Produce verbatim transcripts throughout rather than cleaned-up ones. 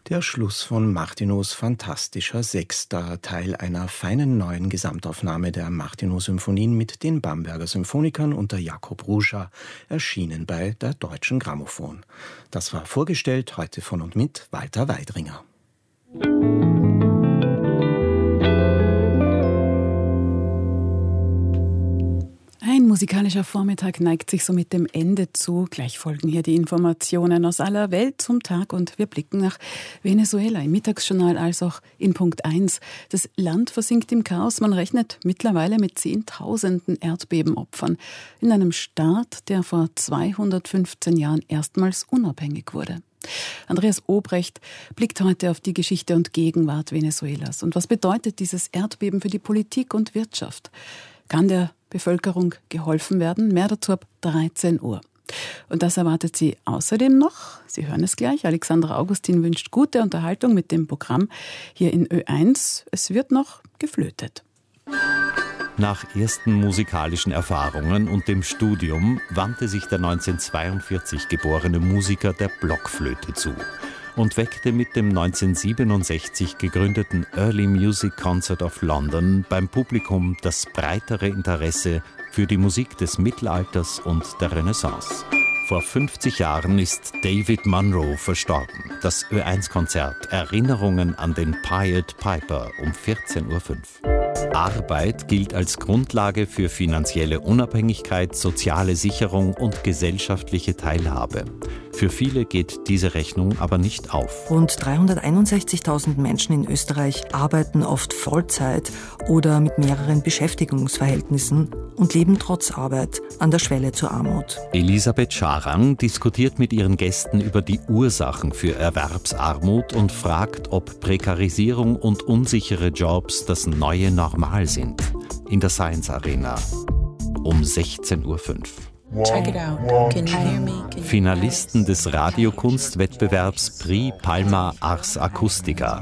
Der Schluss von Martino Fantastischer Sechster, Teil einer feinen neuen Gesamtaufnahme der Martino-Symphonien mit den Bamberger Symphonikern unter Jakob Ruscha, erschienen bei der Deutschen Grammophon. Das war vorgestellt heute von und mit Walter Weidringer. Ein musikalischer Vormittag neigt sich somit dem Ende zu. Gleich folgen hier die Informationen aus aller Welt zum Tag und wir blicken nach Venezuela im Mittagsjournal als auch in Punkt eins. Das Land versinkt im Chaos. Man rechnet mittlerweile mit Zehntausenden Erdbebenopfern in einem Staat, der vor zweihundertfünfzehn Jahren erstmals unabhängig wurde. Andreas Obrecht blickt heute auf die Geschichte und Gegenwart Venezuelas. Und was bedeutet dieses Erdbeben für die Politik und Wirtschaft? Kann der Bevölkerung geholfen werden? Mehr dazu ab dreizehn Uhr. Und das erwartet Sie außerdem noch. Sie hören es gleich. Alexandra Augustin wünscht gute Unterhaltung mit dem Programm hier in Ö eins. Es wird noch geflötet. Nach ersten musikalischen Erfahrungen und dem Studium wandte sich der neunzehnhundertzweiundvierzig geborene Musiker der Blockflöte zu und weckte mit dem neunzehnhundertsiebenundsechzig gegründeten Early Music Concert of London beim Publikum das breitere Interesse für die Musik des Mittelalters und der Renaissance. Vor fünfzig Jahren ist David Munro verstorben. Das Ö eins Konzert Erinnerungen an den Pied Piper um vierzehn Uhr fünf. Arbeit gilt als Grundlage für finanzielle Unabhängigkeit, soziale Sicherung und gesellschaftliche Teilhabe. Für viele geht diese Rechnung aber nicht auf. Rund dreihunderteinundsechzigtausend Menschen in Österreich arbeiten oft Vollzeit oder mit mehreren Beschäftigungsverhältnissen und leben trotz Arbeit an der Schwelle zur Armut. Elisabeth Scharang diskutiert mit ihren Gästen über die Ursachen für Erwerbsarmut und fragt, ob Prekarisierung und unsichere Jobs das neue Normal sind. In der Science Arena um sechzehn Uhr fünf. Check it out. Can you hear me? Can you Finalisten des Radiokunstwettbewerbs Prix Palma Ars Acustica.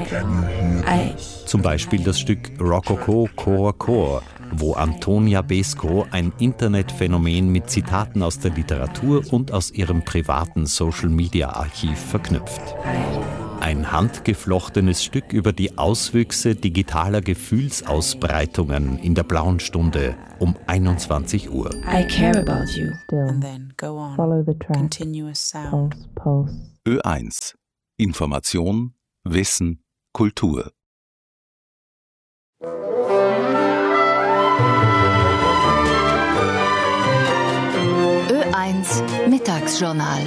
Zum Beispiel das Stück Rococo Chor Chor, wo Antonia Besko ein Internetphänomen mit Zitaten aus der Literatur und aus ihrem privaten Social-Media-Archiv verknüpft. Ein handgeflochtenes Stück über die Auswüchse digitaler Gefühlsausbreitungen in der blauen Stunde um einundzwanzig Uhr. I care about you. And then go on. Follow the track. Continuous sound. Pulse, pulse. Ö eins. Information, Wissen, Kultur. Ö eins Mittagsjournal.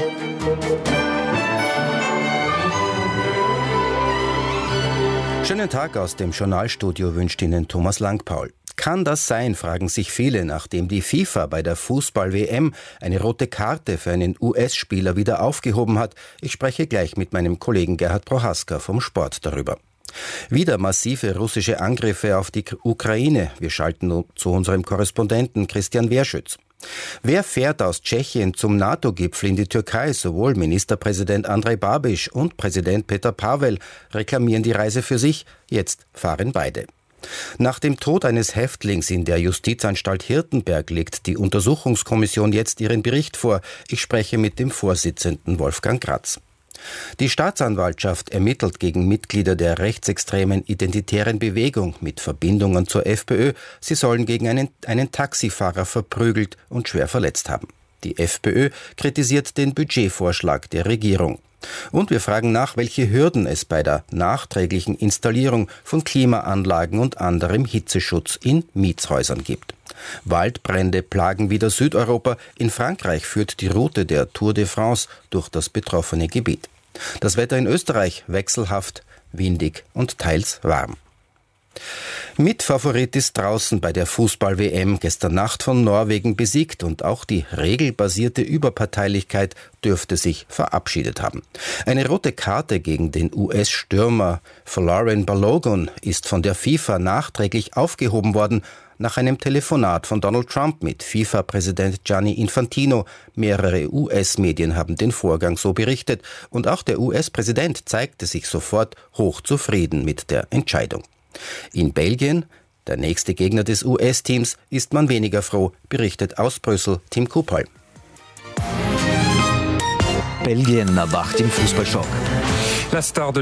Schönen Tag aus dem Journalstudio wünscht Ihnen Thomas Langpaul. Kann das sein, fragen sich viele, nachdem die FIFA bei der Fußball-W M eine rote Karte für einen U S-Spieler wieder aufgehoben hat? Ich spreche gleich mit meinem Kollegen Gerhard Prohaska vom Sport darüber. Wieder massive russische Angriffe auf die Ukraine. Wir schalten zu unserem Korrespondenten Christian Werschütz. Wer fährt aus Tschechien zum NATO-Gipfel in die Türkei? Sowohl Ministerpräsident Andrej Babiš und Präsident Petr Pavel reklamieren die Reise für sich. Jetzt fahren beide. Nach dem Tod eines Häftlings in der Justizanstalt Hirtenberg legt die Untersuchungskommission jetzt ihren Bericht vor. Ich spreche mit dem Vorsitzenden Wolfgang Gratz. Die Staatsanwaltschaft ermittelt gegen Mitglieder der rechtsextremen Identitären Bewegung mit Verbindungen zur FPÖ. Sie sollen gegen einen, einen Taxifahrer verprügelt und schwer verletzt haben. Die FPÖ kritisiert den Budgetvorschlag der Regierung. Und wir fragen nach, welche Hürden es bei der nachträglichen Installierung von Klimaanlagen und anderem Hitzeschutz in Mietshäusern gibt. Waldbrände plagen wieder Südeuropa. In Frankreich führt die Route der Tour de France durch das betroffene Gebiet. Das Wetter in Österreich wechselhaft, windig und teils warm. Mitfavorit ist draußen bei der Fußball-W M, gestern Nacht von Norwegen besiegt, und auch die regelbasierte Überparteilichkeit dürfte sich verabschiedet haben. Eine rote Karte gegen den U S-Stürmer Folarin Balogun ist von der FIFA nachträglich aufgehoben worden, nach einem Telefonat von Donald Trump mit FIFA-Präsident Gianni Infantino. Mehrere U S-Medien haben den Vorgang so berichtet, und auch der U S-Präsident zeigte sich sofort hochzufrieden mit der Entscheidung. In Belgien, der nächste Gegner des U S-Teams, ist man weniger froh, berichtet aus Brüssel Tim Kupal. Belgien erwacht im Fußballschock. Der Star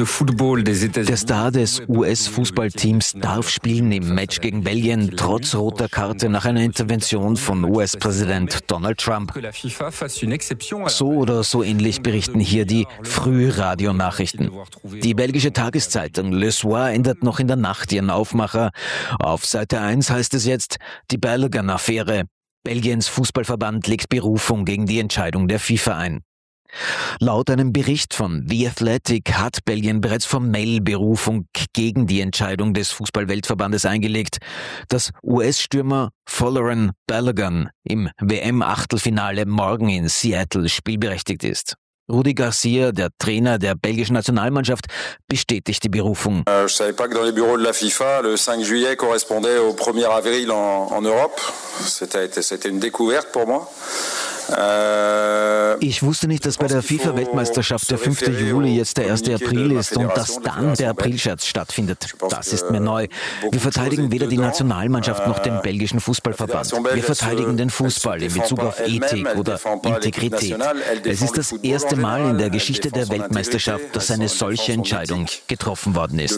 des U S-Fußballteams darf spielen im Match gegen Belgien, trotz roter Karte nach einer Intervention von U S-Präsident Donald Trump. So oder so ähnlich berichten hier die Frühradionachrichten. Die belgische Tageszeitung Le Soir ändert noch in der Nacht ihren Aufmacher. Auf Seite eins heißt es jetzt, die Balogun-Affäre. Belgiens Fußballverband legt Berufung gegen die Entscheidung der FIFA ein. Laut einem Bericht von The Athletic hat Belgien bereits formell Berufung gegen die Entscheidung des Fußballweltverbandes eingelegt, dass U S-Stürmer Folarin Balogun im W M-Achtelfinale morgen in Seattle spielberechtigt ist. Rudi Garcia, der Trainer der belgischen Nationalmannschaft, bestätigt die Berufung. Je savais pas que dans les bureaux de la FIFA, le cinq juillet correspondait au premier avril en, en Europe. C'était, c'était une découverte pour moi. Ich wusste nicht, dass bei der FIFA-Weltmeisterschaft der fünfte Juli jetzt der erste April ist und dass dann der Aprilscherz stattfindet. Das ist mir neu. Wir verteidigen weder die Nationalmannschaft noch den belgischen Fußballverband. Wir verteidigen den Fußball in Bezug auf Ethik oder Integrität. Es ist das erste Mal in der Geschichte der Weltmeisterschaft, dass eine solche Entscheidung getroffen worden ist.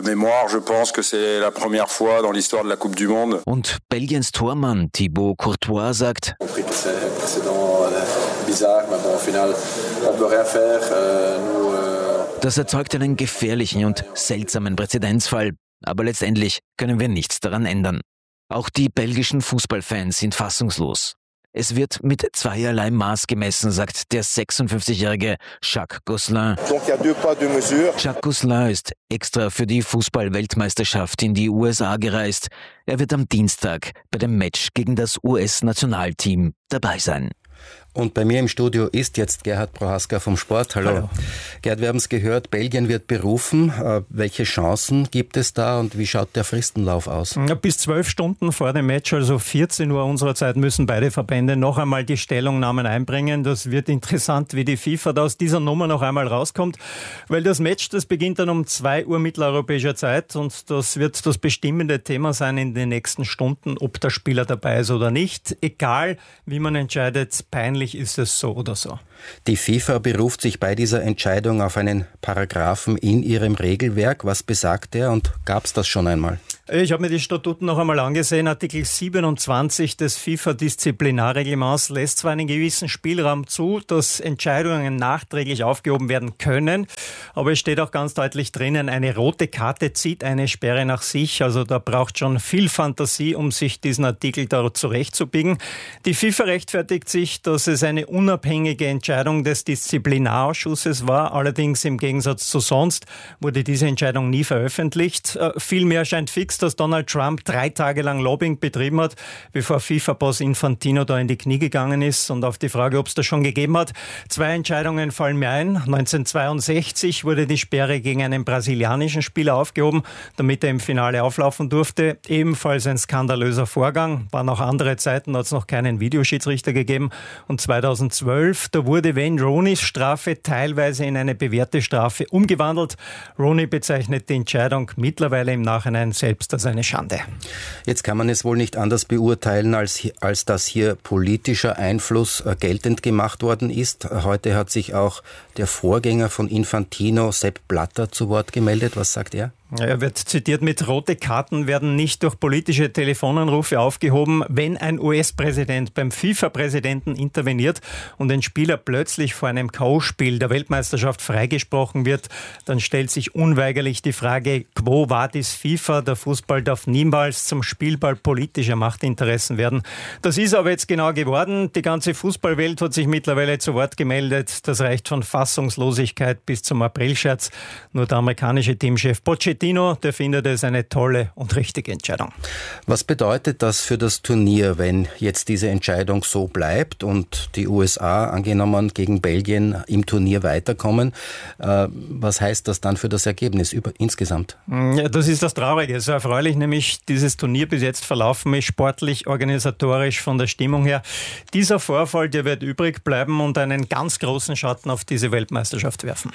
Und Belgiens Tormann Thibaut Courtois sagt: Das erzeugt einen gefährlichen und seltsamen Präzedenzfall, aber letztendlich können wir nichts daran ändern. Auch die belgischen Fußballfans sind fassungslos. Es wird mit zweierlei Maß gemessen, sagt der sechsundfünfzigjährige Jacques Gosselin. Jacques Gosselin ist extra für die Fußball-Weltmeisterschaft in die U S A gereist. Er wird am Dienstag bei dem Match gegen das U S-Nationalteam dabei sein. Und bei mir im Studio ist jetzt Gerhard Prohaska vom Sport. Hallo. Hallo. Gerhard, wir haben es gehört, Belgien wird berufen. Äh, welche Chancen gibt es da und wie schaut der Fristenlauf aus? Ja, bis zwölf Stunden vor dem Match, also vierzehn Uhr unserer Zeit, müssen beide Verbände noch einmal die Stellungnahmen einbringen. Das wird interessant, wie die FIFA da aus dieser Nummer noch einmal rauskommt, weil das Match, das beginnt dann um zwei Uhr mitteleuropäischer Zeit und das wird das bestimmende Thema sein in den nächsten Stunden, ob der Spieler dabei ist oder nicht. Egal, wie man entscheidet, peinlich ist es so oder so. Die FIFA beruft sich bei dieser Entscheidung auf einen Paragraphen in ihrem Regelwerk. Was besagt der und gab es das schon einmal? Ich habe mir die Statuten noch einmal angesehen. Artikel siebenundzwanzig des FIFA-Disziplinarreglements lässt zwar einen gewissen Spielraum zu, dass Entscheidungen nachträglich aufgehoben werden können, aber es steht auch ganz deutlich drinnen, eine rote Karte zieht eine Sperre nach sich. Also da braucht schon viel Fantasie, um sich diesen Artikel da zurechtzubiegen. Die FIFA rechtfertigt sich, dass es eine unabhängige Entscheidung des Disziplinarausschusses war. Allerdings im Gegensatz zu sonst wurde diese Entscheidung nie veröffentlicht. Äh, vielmehr scheint fix, dass Donald Trump drei Tage lang Lobbying betrieben hat, bevor FIFA-Boss Infantino da in die Knie gegangen ist. Und auf die Frage, ob es das schon gegeben hat, zwei Entscheidungen fallen mir ein. neunzehnhundertzweiundsechzig wurde die Sperre gegen einen brasilianischen Spieler aufgehoben, damit er im Finale auflaufen durfte. Ebenfalls ein skandalöser Vorgang. Waren auch andere Zeiten, da hat es noch keinen Videoschiedsrichter gegeben. Und zweitausendzwölf, da wurde Wayne Rooneys Strafe teilweise in eine bewährte Strafe umgewandelt. Rooney bezeichnet die Entscheidung mittlerweile im Nachhinein selbst als eine Schande. Jetzt kann man es wohl nicht anders beurteilen, als, als dass hier politischer Einfluss geltend gemacht worden ist. Heute hat sich auch der Vorgänger von Infantino, Sepp Blatter, zu Wort gemeldet. Was sagt er? Er wird zitiert mit: Rote Karten werden nicht durch politische Telefonanrufe aufgehoben. Wenn ein U S-Präsident beim FIFA-Präsidenten interveniert und ein Spieler plötzlich vor einem K O-Spiel der Weltmeisterschaft freigesprochen wird, dann stellt sich unweigerlich die Frage, quo vadis FIFA? Der Fußball darf niemals zum Spielball politischer Machtinteressen werden. Das ist aber jetzt genau geworden. Die ganze Fußballwelt hat sich mittlerweile zu Wort gemeldet. Das reicht von Fassungslosigkeit bis zum Aprilscherz. Nur der amerikanische Teamchef Pochettino, der findet es eine tolle und richtige Entscheidung. Was bedeutet das für das Turnier, wenn jetzt diese Entscheidung so bleibt und die U S A, angenommen, gegen Belgien im Turnier weiterkommen? Äh, was heißt das dann für das Ergebnis über, insgesamt? Ja, das ist das Traurige. So erfreulich nämlich dieses Turnier bis jetzt verlaufen ist, sportlich, organisatorisch, von der Stimmung her. Dieser Vorfall, der wird übrig bleiben und einen ganz großen Schatten auf diese Weltmeisterschaft werfen.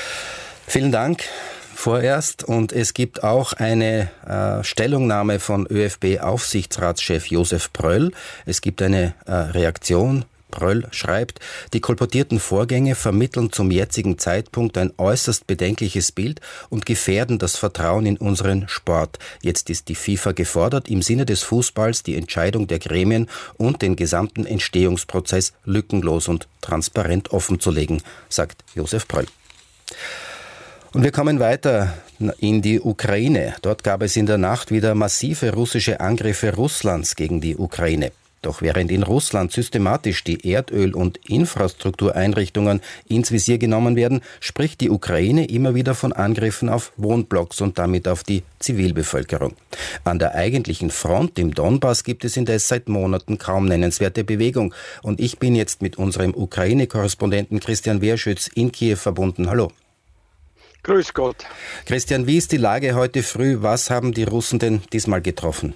Vielen Dank. Vorerst, und es gibt auch eine äh, Stellungnahme von ÖFB-Aufsichtsratschef Josef Pröll. Es gibt eine äh, Reaktion Pröll schreibt, die kolportierten Vorgänge vermitteln zum jetzigen Zeitpunkt ein äußerst bedenkliches Bild und gefährden das Vertrauen in unseren Sport. Jetzt ist die FIFA gefordert, im Sinne des Fußballs die Entscheidung der Gremien und den gesamten Entstehungsprozess lückenlos und transparent offenzulegen, sagt Josef Pröll. Und wir kommen weiter in die Ukraine. Dort gab es in der Nacht wieder massive russische Angriffe Russlands gegen die Ukraine. Doch während in Russland systematisch die Erdöl- und Infrastruktureinrichtungen ins Visier genommen werden, spricht die Ukraine immer wieder von Angriffen auf Wohnblocks und damit auf die Zivilbevölkerung. An der eigentlichen Front im Donbass gibt es indes seit Monaten kaum nennenswerte Bewegung. Und ich bin jetzt mit unserem Ukraine-Korrespondenten Christian Wehrschütz in Kiew verbunden. Hallo. Grüß Gott. Christian, wie ist die Lage heute früh? Was haben die Russen denn diesmal getroffen?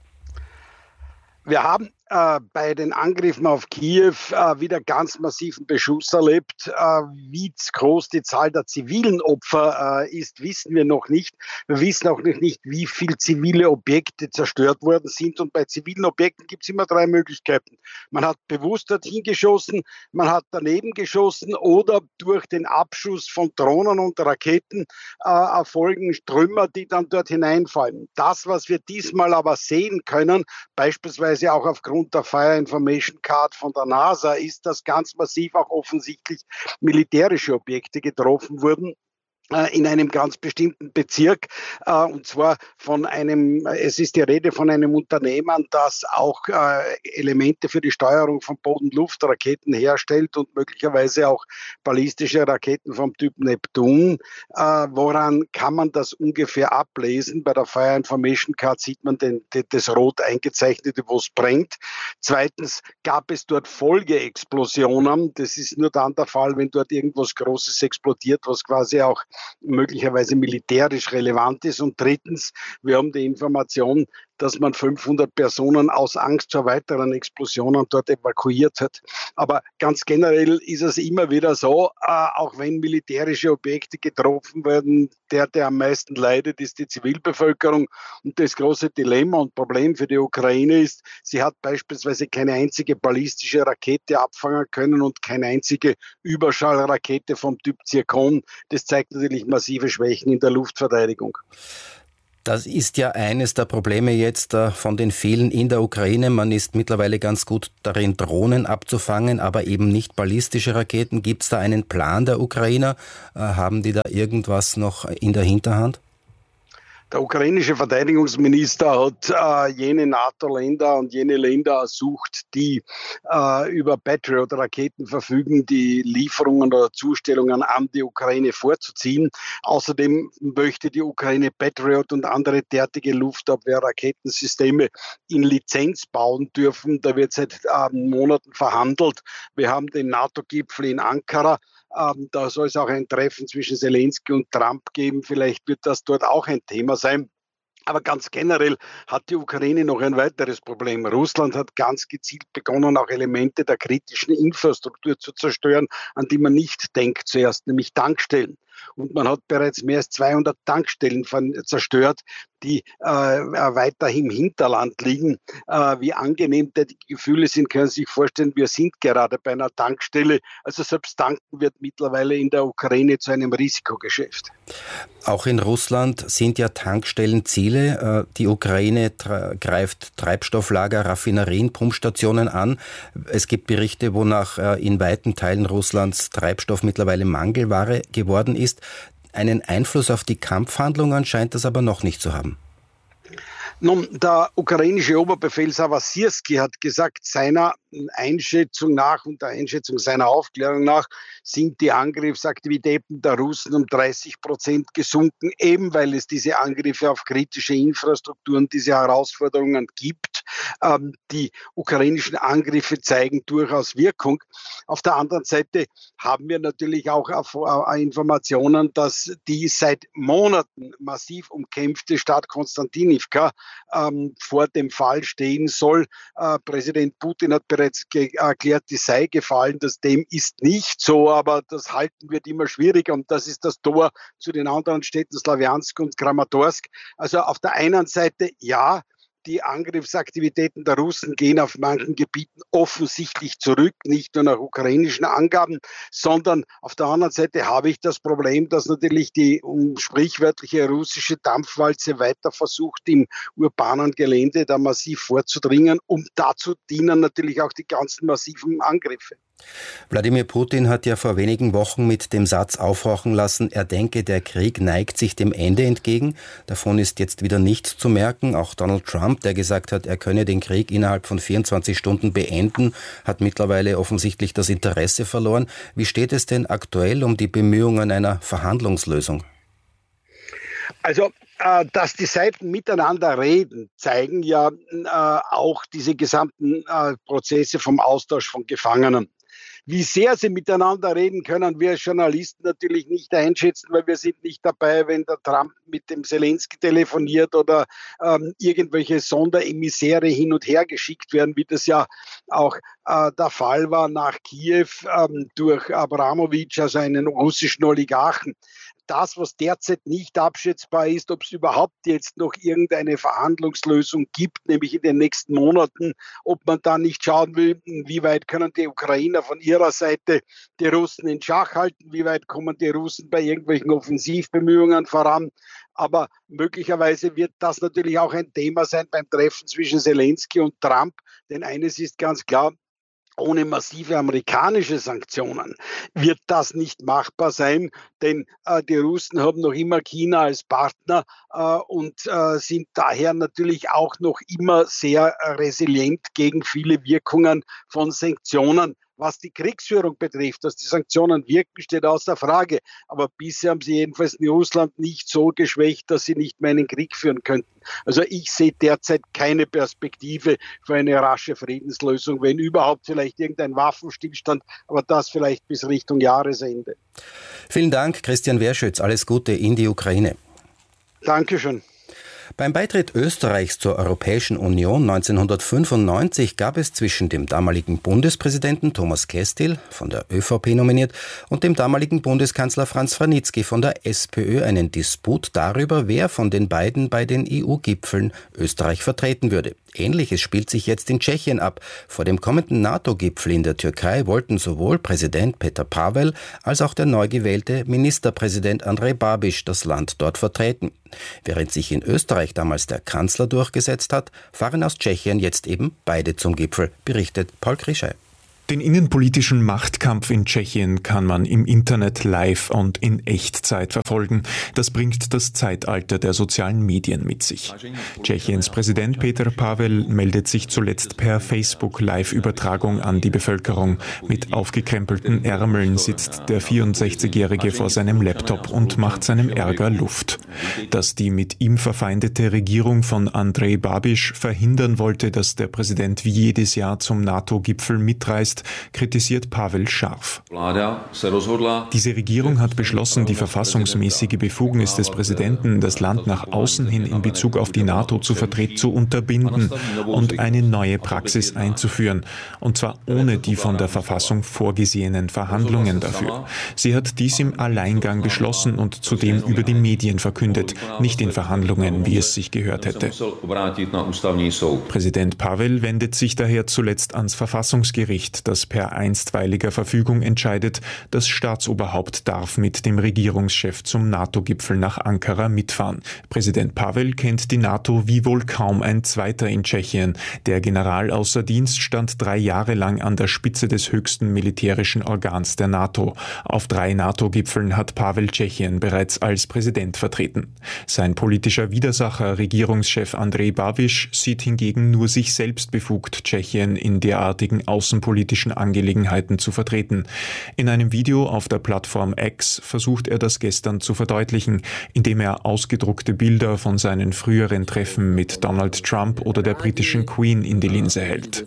Wir haben äh, bei den Angriffen auf Kiew äh, wieder ganz massiven Beschuss erlebt. Äh, wie groß die Zahl der zivilen Opfer äh, ist, wissen wir noch nicht. Wir wissen auch noch nicht, wie viele zivile Objekte zerstört worden sind. Und bei zivilen Objekten gibt es immer drei Möglichkeiten. Man hat bewusst dorthin geschossen, man hat daneben geschossen oder durch den Abschuss von Drohnen und Raketen äh, erfolgen Trümmer, die dann dort hineinfallen. Das, was wir diesmal aber sehen können, beispielsweise auch aufgrund der Fire Information Card von der NASA, ist, dass ganz massiv auch offensichtlich militärische Objekte getroffen wurden in einem ganz bestimmten Bezirk, und zwar von einem, es ist die Rede von einem Unternehmen, das auch Elemente für die Steuerung von Boden-Luft-Raketen herstellt und möglicherweise auch ballistische Raketen vom Typ Neptun. Woran kann man das ungefähr ablesen? Bei der Fire Information Card sieht man den, das Rot eingezeichnete, wo es brennt. Zweitens gab es dort Folgeexplosionen. Das ist nur dann der Fall, wenn dort irgendwas Großes explodiert, was quasi auch möglicherweise militärisch relevant ist. Und drittens, wir haben die Information, dass man fünfhundert Personen aus Angst vor weiteren Explosionen dort evakuiert hat. Aber ganz generell ist es immer wieder so, äh, auch wenn militärische Objekte getroffen werden, der, der am meisten leidet, ist die Zivilbevölkerung. Und das große Dilemma und Problem für die Ukraine ist, sie hat beispielsweise keine einzige ballistische Rakete abfangen können und keine einzige Überschallrakete vom Typ Zirkon. Das zeigt natürlich massive Schwächen in der Luftverteidigung. Das ist ja eines der Probleme jetzt äh, von den vielen in der Ukraine. Man ist mittlerweile ganz gut darin, Drohnen abzufangen, aber eben nicht ballistische Raketen. Gibt es da einen Plan der Ukrainer? Äh, haben die da irgendwas noch in der Hinterhand? Der ukrainische Verteidigungsminister hat äh, jene NATO-Länder und jene Länder ersucht, die äh, über Patriot-Raketen verfügen, die Lieferungen oder Zustellungen an die Ukraine vorzuziehen. Außerdem möchte die Ukraine Patriot und andere derartige Luftabwehr-Raketensysteme in Lizenz bauen dürfen. Da wird seit äh, Monaten verhandelt. Wir haben den NATO-Gipfel in Ankara. Ähm, da soll es auch ein Treffen zwischen Zelensky und Trump geben. Vielleicht wird das dort auch ein Thema sein. Aber ganz generell hat die Ukraine noch ein weiteres Problem. Russland hat ganz gezielt begonnen, auch Elemente der kritischen Infrastruktur zu zerstören, an die man nicht denkt zuerst, nämlich Tankstellen. Und man hat bereits mehr als zweihundert Tankstellen zerstört, die äh, weiter im Hinterland liegen. Äh, wie angenehm die Gefühle sind, können Sie sich vorstellen, wir sind gerade bei einer Tankstelle. Also selbst tanken wird mittlerweile in der Ukraine zu einem Risikogeschäft. Auch in Russland sind ja Tankstellen Ziele. Die Ukraine tra- greift Treibstofflager, Raffinerien, Pumpstationen an. Es gibt Berichte, wonach in weiten Teilen Russlands Treibstoff mittlerweile Mangelware geworden ist. Einen Einfluss auf die Kampfhandlungen scheint das aber noch nicht zu haben. Nun, der ukrainische Oberbefehlshaber Syrski hat gesagt, seiner Einschätzung nach und der Einschätzung seiner Aufklärung nach sind die Angriffsaktivitäten der Russen um dreißig Prozent gesunken, eben weil es diese Angriffe auf kritische Infrastrukturen, diese Herausforderungen gibt. Ähm, die ukrainischen Angriffe zeigen durchaus Wirkung. Auf der anderen Seite haben wir natürlich auch äh, Informationen, dass die seit Monaten massiv umkämpfte Stadt Konstantinivka ähm, vor dem Fall stehen soll. Äh, Präsident Putin hat bereits erklärt, die sei gefallen. Das dem ist nicht so, aber das halten wird immer schwieriger und das ist das Tor zu den anderen Städten Slawiansk und Kramatorsk. Also auf der einen Seite ja, die Angriffsaktivitäten der Russen gehen auf manchen Gebieten offensichtlich zurück, nicht nur nach ukrainischen Angaben, sondern auf der anderen Seite habe ich das Problem, dass natürlich die um, sprichwörtliche russische Dampfwalze weiter versucht, im urbanen Gelände da massiv vorzudringen, um dazu dienen natürlich auch die ganzen massiven Angriffe. Wladimir Putin hat ja vor wenigen Wochen mit dem Satz aufhorchen lassen, er denke, der Krieg neigt sich dem Ende entgegen. Davon ist jetzt wieder nichts zu merken. Auch Donald Trump, der gesagt hat, er könne den Krieg innerhalb von vierundzwanzig Stunden beenden, hat mittlerweile offensichtlich das Interesse verloren. Wie steht es denn aktuell um die Bemühungen einer Verhandlungslösung? Also, äh, dass die Seiten miteinander reden, zeigen ja äh, auch diese gesamten äh, Prozesse vom Austausch von Gefangenen. Wie sehr sie miteinander reden, können wir Journalisten natürlich nicht einschätzen, weil wir sind nicht dabei, wenn der Trump mit dem Zelensky telefoniert oder ähm, irgendwelche Sonderemissäre hin und her geschickt werden, wie das ja auch äh, der Fall war nach Kiew ähm, durch Abramowitsch, also einen russischen Oligarchen. Das, was derzeit nicht abschätzbar ist, ob es überhaupt jetzt noch irgendeine Verhandlungslösung gibt, nämlich in den nächsten Monaten, ob man da nicht schauen will, wie weit können die Ukrainer von ihrer Seite die Russen in Schach halten, wie weit kommen die Russen bei irgendwelchen Offensivbemühungen voran. Aber möglicherweise wird das natürlich auch ein Thema sein beim Treffen zwischen Zelensky und Trump, denn eines ist ganz klar, ohne massive amerikanische Sanktionen wird das nicht machbar sein, denn äh, die Russen haben noch immer China als Partner äh, und äh, sind daher natürlich auch noch immer sehr äh, resilient gegen viele Wirkungen von Sanktionen. Was die Kriegsführung betrifft, dass die Sanktionen wirken, steht außer Frage. Aber bisher haben sie jedenfalls in Russland nicht so geschwächt, dass sie nicht mehr einen Krieg führen könnten. Also ich sehe derzeit keine Perspektive für eine rasche Friedenslösung, wenn überhaupt vielleicht irgendein Waffenstillstand, aber das vielleicht bis Richtung Jahresende. Vielen Dank, Christian Werschütz. Alles Gute in die Ukraine. Dankeschön. Beim Beitritt Österreichs zur Europäischen Union neunzehnhundertfünfundneunzig gab es zwischen dem damaligen Bundespräsidenten Thomas Kestil, von der ÖVP nominiert, und dem damaligen Bundeskanzler Franz Vranitzky von der SPÖ einen Disput darüber, wer von den beiden bei den E U-Gipfeln Österreich vertreten würde. Ähnliches spielt sich jetzt in Tschechien ab. Vor dem kommenden NATO-Gipfel in der Türkei wollten sowohl Präsident Petr Pavel als auch der neu gewählte Ministerpräsident Andrej Babiš das Land dort vertreten. Während sich in Österreich damals der Kanzler durchgesetzt hat, fahren aus Tschechien jetzt eben beide zum Gipfel, berichtet Paul Krischei. Den innenpolitischen Machtkampf in Tschechien kann man im Internet live und in Echtzeit verfolgen. Das bringt das Zeitalter der sozialen Medien mit sich. Tschechiens Präsident Petr Pavel meldet sich zuletzt per Facebook-Live-Übertragung an die Bevölkerung. Mit aufgekrempelten Ärmeln sitzt der vierundsechzigjährige vor seinem Laptop und macht seinem Ärger Luft. Dass die mit ihm verfeindete Regierung von Andrej Babiš verhindern wollte, dass der Präsident wie jedes Jahr zum NATO-Gipfel mitreist, kritisiert Pavel scharf. Diese Regierung hat beschlossen, die verfassungsmäßige Befugnis des Präsidenten, das Land nach außen hin in Bezug auf die NATO zu vertreten, zu unterbinden und eine neue Praxis einzuführen, und zwar ohne die von der Verfassung vorgesehenen Verhandlungen dafür. Sie hat dies im Alleingang beschlossen und zudem über die Medien verkündet, nicht in Verhandlungen, wie es sich gehört hätte. Präsident Pavel wendet sich daher zuletzt ans Verfassungsgericht, das per einstweiliger Verfügung entscheidet, das Staatsoberhaupt darf mit dem Regierungschef zum NATO-Gipfel nach Ankara mitfahren. Präsident Pavel kennt die NATO wie wohl kaum ein zweiter in Tschechien. Der General außer Dienst stand drei Jahre lang an der Spitze des höchsten militärischen Organs der NATO. Auf drei NATO-Gipfeln hat Pavel Tschechien bereits als Präsident vertreten. Sein politischer Widersacher, Regierungschef Andrej Babiš, sieht hingegen nur sich selbst befugt, Tschechien in derartigen außenpolitischen Angelegenheiten zu vertreten. In einem Video auf der Plattform X versucht er das gestern zu verdeutlichen, indem er ausgedruckte Bilder von seinen früheren Treffen mit Donald Trump oder der britischen Queen in die Linse hält.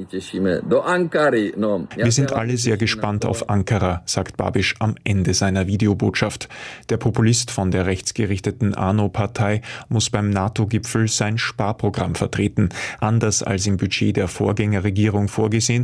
Wir sind alle sehr gespannt auf Ankara, sagt Babiš am Ende seiner Videobotschaft. Der Populist von der rechtsgerichteten ANO-Partei muss beim NATO-Gipfel sein Sparprogramm vertreten. Anders als im Budget der Vorgängerregierung vorgesehen, hat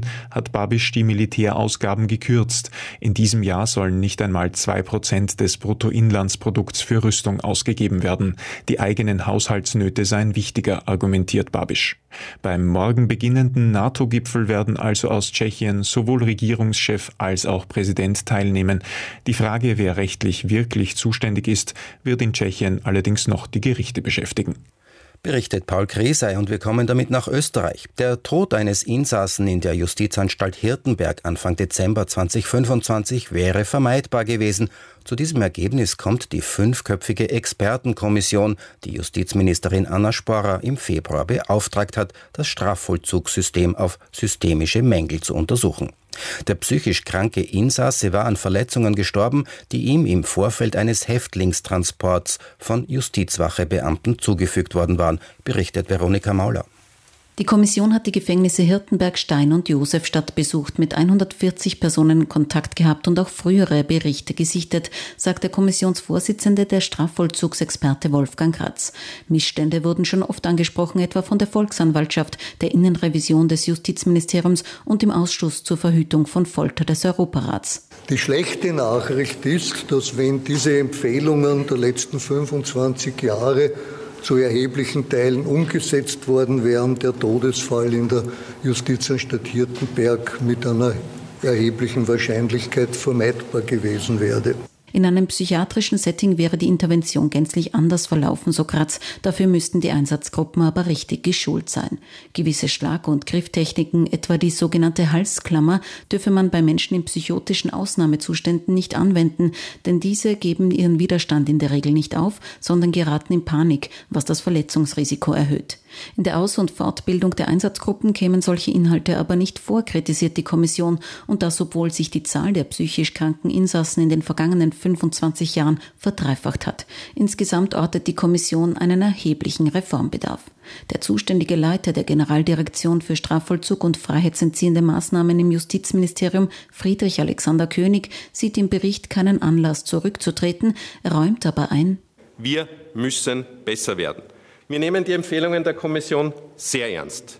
hat Babiš die Militärausgaben gekürzt. In diesem Jahr sollen nicht einmal zwei Prozent des Bruttoinlandsprodukts für Rüstung ausgegeben werden. Die eigenen Haushaltsnöte seien wichtiger, argumentiert Babiš. Beim morgen beginnenden NATO-Gipfel werden also aus Tschechien sowohl Regierungschef als auch Präsident teilnehmen. Die Frage, wer rechtlich wirklich zuständig ist, wird in Tschechien allerdings noch die Gerichte beschäftigen. Berichtet Paul Kresey, und wir kommen damit nach Österreich. Der Tod eines Insassen in der Justizanstalt Hirtenberg Anfang Dezember zweitausendfünfundzwanzig wäre vermeidbar gewesen. Zu diesem Ergebnis kommt die fünfköpfige Expertenkommission, die Justizministerin Anna Sporrer im Februar beauftragt hat, das Strafvollzugssystem auf systemische Mängel zu untersuchen. Der psychisch kranke Insasse war an Verletzungen gestorben, die ihm im Vorfeld eines Häftlingstransports von Justizwachebeamten zugefügt worden waren, berichtet Veronika Mauler. Die Kommission hat die Gefängnisse Hirtenberg, Stein und Josefstadt besucht, mit hundertvierzig Personen Kontakt gehabt und auch frühere Berichte gesichtet, sagt der Kommissionsvorsitzende, der Strafvollzugsexperte Wolfgang Kratz. Missstände wurden schon oft angesprochen, etwa von der Volksanwaltschaft, der Innenrevision des Justizministeriums und dem Ausschuss zur Verhütung von Folter des Europarats. Die schlechte Nachricht ist, dass wenn diese Empfehlungen der letzten fünfundzwanzig Jahre zu erheblichen Teilen umgesetzt worden wären, der Todesfall in der Justizanstalt Hirtenberg mit einer erheblichen Wahrscheinlichkeit vermeidbar gewesen wäre. In einem psychiatrischen Setting wäre die Intervention gänzlich anders verlaufen, so Kratz. Dafür müssten die Einsatzgruppen aber richtig geschult sein. Gewisse Schlag- und Grifftechniken, etwa die sogenannte Halsklammer, dürfe man bei Menschen in psychotischen Ausnahmezuständen nicht anwenden, denn diese geben ihren Widerstand in der Regel nicht auf, sondern geraten in Panik, was das Verletzungsrisiko erhöht. In der Aus- und Fortbildung der Einsatzgruppen kämen solche Inhalte aber nicht vor, kritisiert die Kommission, und das obwohl sich die Zahl der psychisch kranken Insassen in den vergangenen fünfundzwanzig Jahren verdreifacht hat. Insgesamt ortet die Kommission einen erheblichen Reformbedarf. Der zuständige Leiter der Generaldirektion für Strafvollzug und freiheitsentziehende Maßnahmen im Justizministerium, Friedrich Alexander König, sieht im Bericht keinen Anlass zurückzutreten, räumt aber ein: Wir müssen besser werden. Wir nehmen die Empfehlungen der Kommission sehr ernst,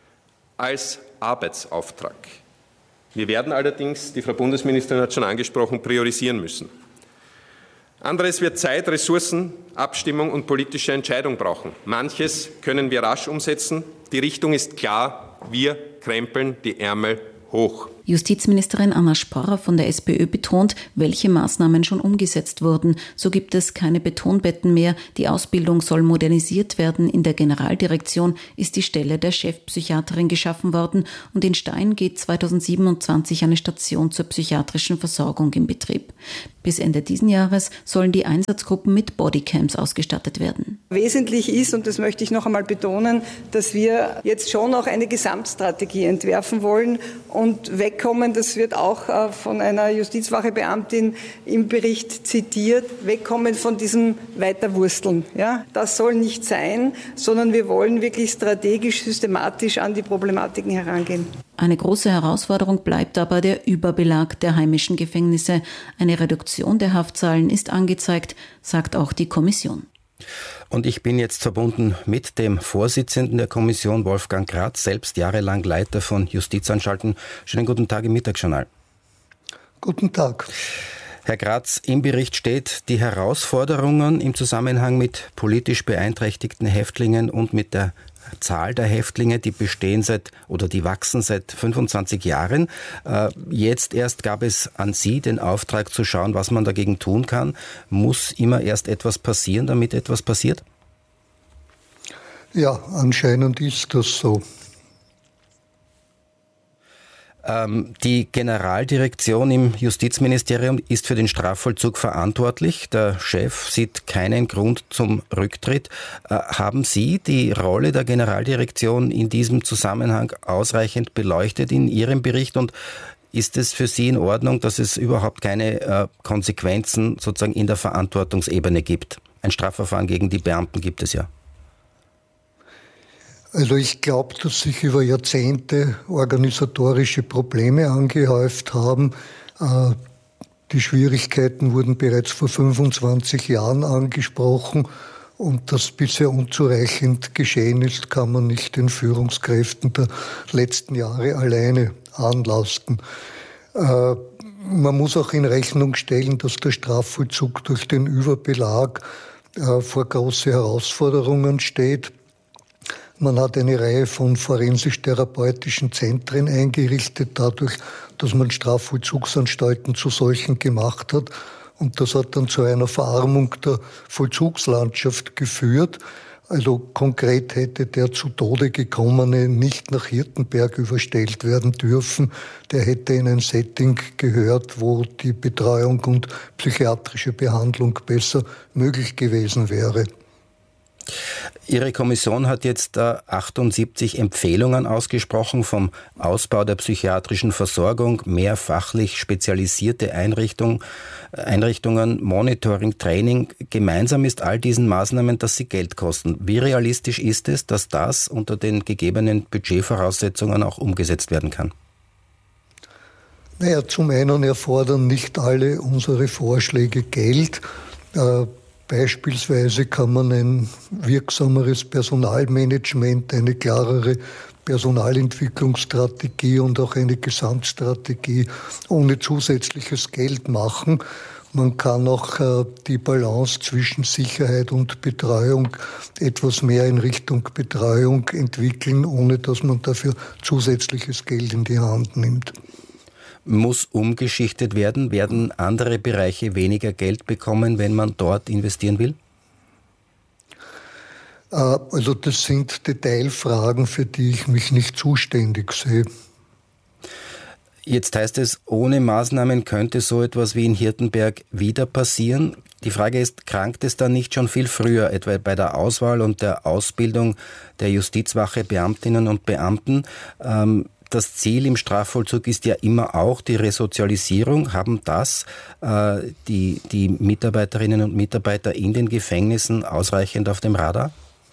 als Arbeitsauftrag. Wir werden allerdings, die Frau Bundesministerin hat schon angesprochen, priorisieren müssen. Anderes wird Zeit, Ressourcen, Abstimmung und politische Entscheidung brauchen. Manches können wir rasch umsetzen. Die Richtung ist klar, wir krempeln die Ärmel hoch. Justizministerin Anna Sporrer von der SPÖ betont, welche Maßnahmen schon umgesetzt wurden. So gibt es keine Betonbetten mehr, die Ausbildung soll modernisiert werden. In der Generaldirektion ist die Stelle der Chefpsychiaterin geschaffen worden und in Stein geht zweitausendsiebenundzwanzig eine Station zur psychiatrischen Versorgung in Betrieb. Bis Ende diesen Jahres sollen die Einsatzgruppen mit Bodycams ausgestattet werden. Wesentlich ist, und das möchte ich noch einmal betonen, dass wir jetzt schon auch eine Gesamtstrategie entwerfen wollen und weg Wegkommen, das wird auch von einer Justizwachebeamtin im Bericht zitiert, wegkommen von diesem Weiterwursteln. Ja, das soll nicht sein, sondern wir wollen wirklich strategisch, systematisch an die Problematiken herangehen. Eine große Herausforderung bleibt aber der Überbelag der heimischen Gefängnisse. Eine Reduktion der Haftzahlen ist angezeigt, sagt auch die Kommission. Und ich bin jetzt verbunden mit dem Vorsitzenden der Kommission, Wolfgang Kratz, selbst jahrelang Leiter von Justizanstalten. Schönen guten Tag im Mittagsjournal. Guten Tag. Herr Kratz, im Bericht steht, die Herausforderungen im Zusammenhang mit politisch beeinträchtigten Häftlingen und mit der Zahl der Häftlinge, die bestehen seit oder die wachsen seit fünfundzwanzig Jahren. Jetzt erst gab es an Sie den Auftrag zu schauen, was man dagegen tun kann. Muss immer erst etwas passieren, damit etwas passiert? Ja, anscheinend ist das so. Die Generaldirektion im Justizministerium ist für den Strafvollzug verantwortlich. Der Chef sieht keinen Grund zum Rücktritt. Haben Sie die Rolle der Generaldirektion in diesem Zusammenhang ausreichend beleuchtet in Ihrem Bericht? Und ist es für Sie in Ordnung, dass es überhaupt keine Konsequenzen sozusagen in der Verantwortungsebene gibt? Ein Strafverfahren gegen die Beamten gibt es ja. Also ich glaube, dass sich über Jahrzehnte organisatorische Probleme angehäuft haben. Die Schwierigkeiten wurden bereits vor fünfundzwanzig Jahren angesprochen und dass bisher unzureichend geschehen ist, kann man nicht den Führungskräften der letzten Jahre alleine anlasten. Äh, man muss auch in Rechnung stellen, dass der Strafvollzug durch den Überbelag äh, vor große Herausforderungen steht. Man hat eine Reihe von forensisch-therapeutischen Zentren eingerichtet, dadurch, dass man Strafvollzugsanstalten zu solchen gemacht hat. Und das hat dann zu einer Verarmung der Vollzugslandschaft geführt. Also konkret hätte der zu Tode gekommene nicht nach Hirtenberg überstellt werden dürfen. Der hätte in ein Setting gehört, wo die Betreuung und psychiatrische Behandlung besser möglich gewesen wäre. Ihre Kommission hat jetzt achtundsiebzig Empfehlungen ausgesprochen vom Ausbau der psychiatrischen Versorgung, mehr fachlich spezialisierte Einrichtung, Einrichtungen, Monitoring, Training. Gemeinsam ist all diesen Maßnahmen, dass sie Geld kosten. Wie realistisch ist es, dass das unter den gegebenen Budgetvoraussetzungen auch umgesetzt werden kann? Naja, zum einen erfordern nicht alle unsere Vorschläge Geld. Äh, Beispielsweise kann man ein wirksameres Personalmanagement, eine klarere Personalentwicklungsstrategie und auch eine Gesamtstrategie ohne zusätzliches Geld machen. Man kann auch äh, die Balance zwischen Sicherheit und Betreuung etwas mehr in Richtung Betreuung entwickeln, ohne dass man dafür zusätzliches Geld in die Hand nimmt. Muss umgeschichtet werden? Werden andere Bereiche weniger Geld bekommen, wenn man dort investieren will? Also das sind Detailfragen, für die ich mich nicht zuständig sehe. Jetzt heißt es, ohne Maßnahmen könnte so etwas wie in Hirtenberg wieder passieren. Die Frage ist, krankt es dann nicht schon viel früher, etwa bei der Auswahl und der Ausbildung der Justizwache Beamtinnen und Beamten? Ähm, Das Ziel im Strafvollzug ist ja immer auch die Resozialisierung. Haben das äh, die, die Mitarbeiterinnen und Mitarbeiter in den Gefängnissen ausreichend auf dem Radar?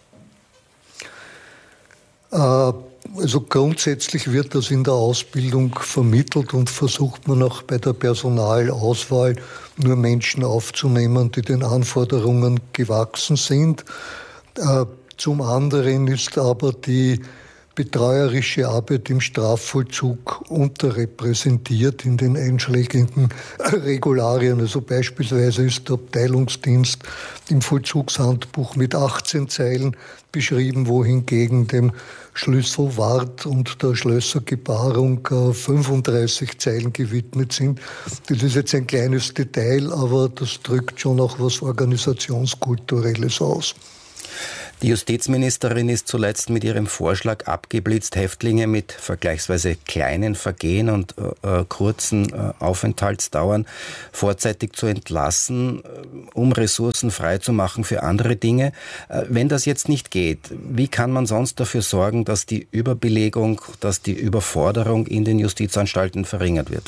Äh, also grundsätzlich wird das in der Ausbildung vermittelt und versucht man auch bei der Personalauswahl nur Menschen aufzunehmen, die den Anforderungen gewachsen sind. Äh, zum anderen ist aber die betreuerische Arbeit im Strafvollzug unterrepräsentiert in den einschlägigen Regularien. Also beispielsweise ist der Abteilungsdienst im Vollzugshandbuch mit achtzehn Zeilen beschrieben, wohingegen dem Schlüsselwart und der Schlössergebarung fünfunddreißig Zeilen gewidmet sind. Das ist jetzt ein kleines Detail, aber das drückt schon auch was Organisationskulturelles aus. Die Justizministerin ist zuletzt mit ihrem Vorschlag abgeblitzt, Häftlinge mit vergleichsweise kleinen Vergehen und äh, kurzen äh, Aufenthaltsdauern vorzeitig zu entlassen, äh, um Ressourcen freizumachen für andere Dinge. Äh, wenn das jetzt nicht geht, wie kann man sonst dafür sorgen, dass die Überbelegung, dass die Überforderung in den Justizanstalten verringert wird?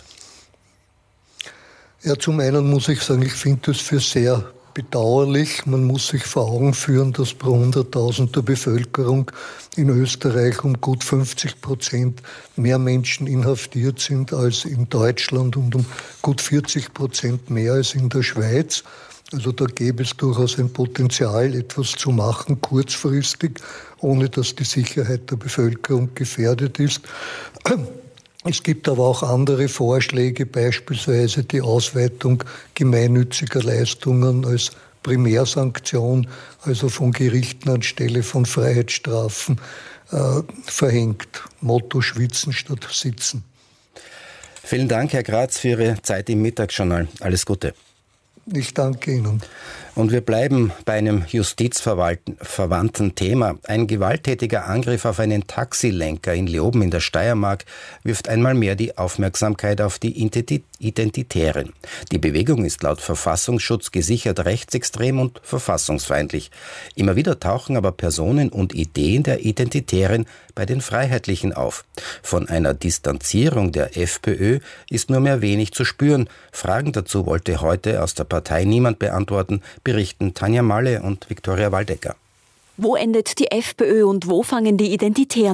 Ja, zum einen muss ich sagen, ich finde das für sehr bedauerlich. Man muss sich vor Augen führen, dass pro hunderttausend der Bevölkerung in Österreich um gut fünfzig Prozent mehr Menschen inhaftiert sind als in Deutschland und um gut vierzig Prozent mehr als in der Schweiz. Also da gäbe es durchaus ein Potenzial, etwas zu machen, kurzfristig, ohne dass die Sicherheit der Bevölkerung gefährdet ist. Es gibt aber auch andere Vorschläge, beispielsweise die Ausweitung gemeinnütziger Leistungen als Primärsanktion, also von Gerichten anstelle von Freiheitsstrafen äh, verhängt. Motto schwitzen statt sitzen. Vielen Dank, Herr Graz, für Ihre Zeit im Mittagsjournal. Alles Gute. Ich danke Ihnen. Und wir bleiben bei einem justizverwandten Thema. Ein gewalttätiger Angriff auf einen Taxilenker in Leoben in der Steiermark wirft einmal mehr die Aufmerksamkeit auf die Identitären. Die Bewegung ist laut Verfassungsschutz gesichert rechtsextrem und verfassungsfeindlich. Immer wieder tauchen aber Personen und Ideen der Identitären bei den Freiheitlichen auf. Von einer Distanzierung der FPÖ ist nur mehr wenig zu spüren. Fragen dazu wollte heute aus der Partei niemand beantworten, berichten Tanja Malle und Viktoria Waldecker. Wo endet die FPÖ und wo fangen die Identitären an?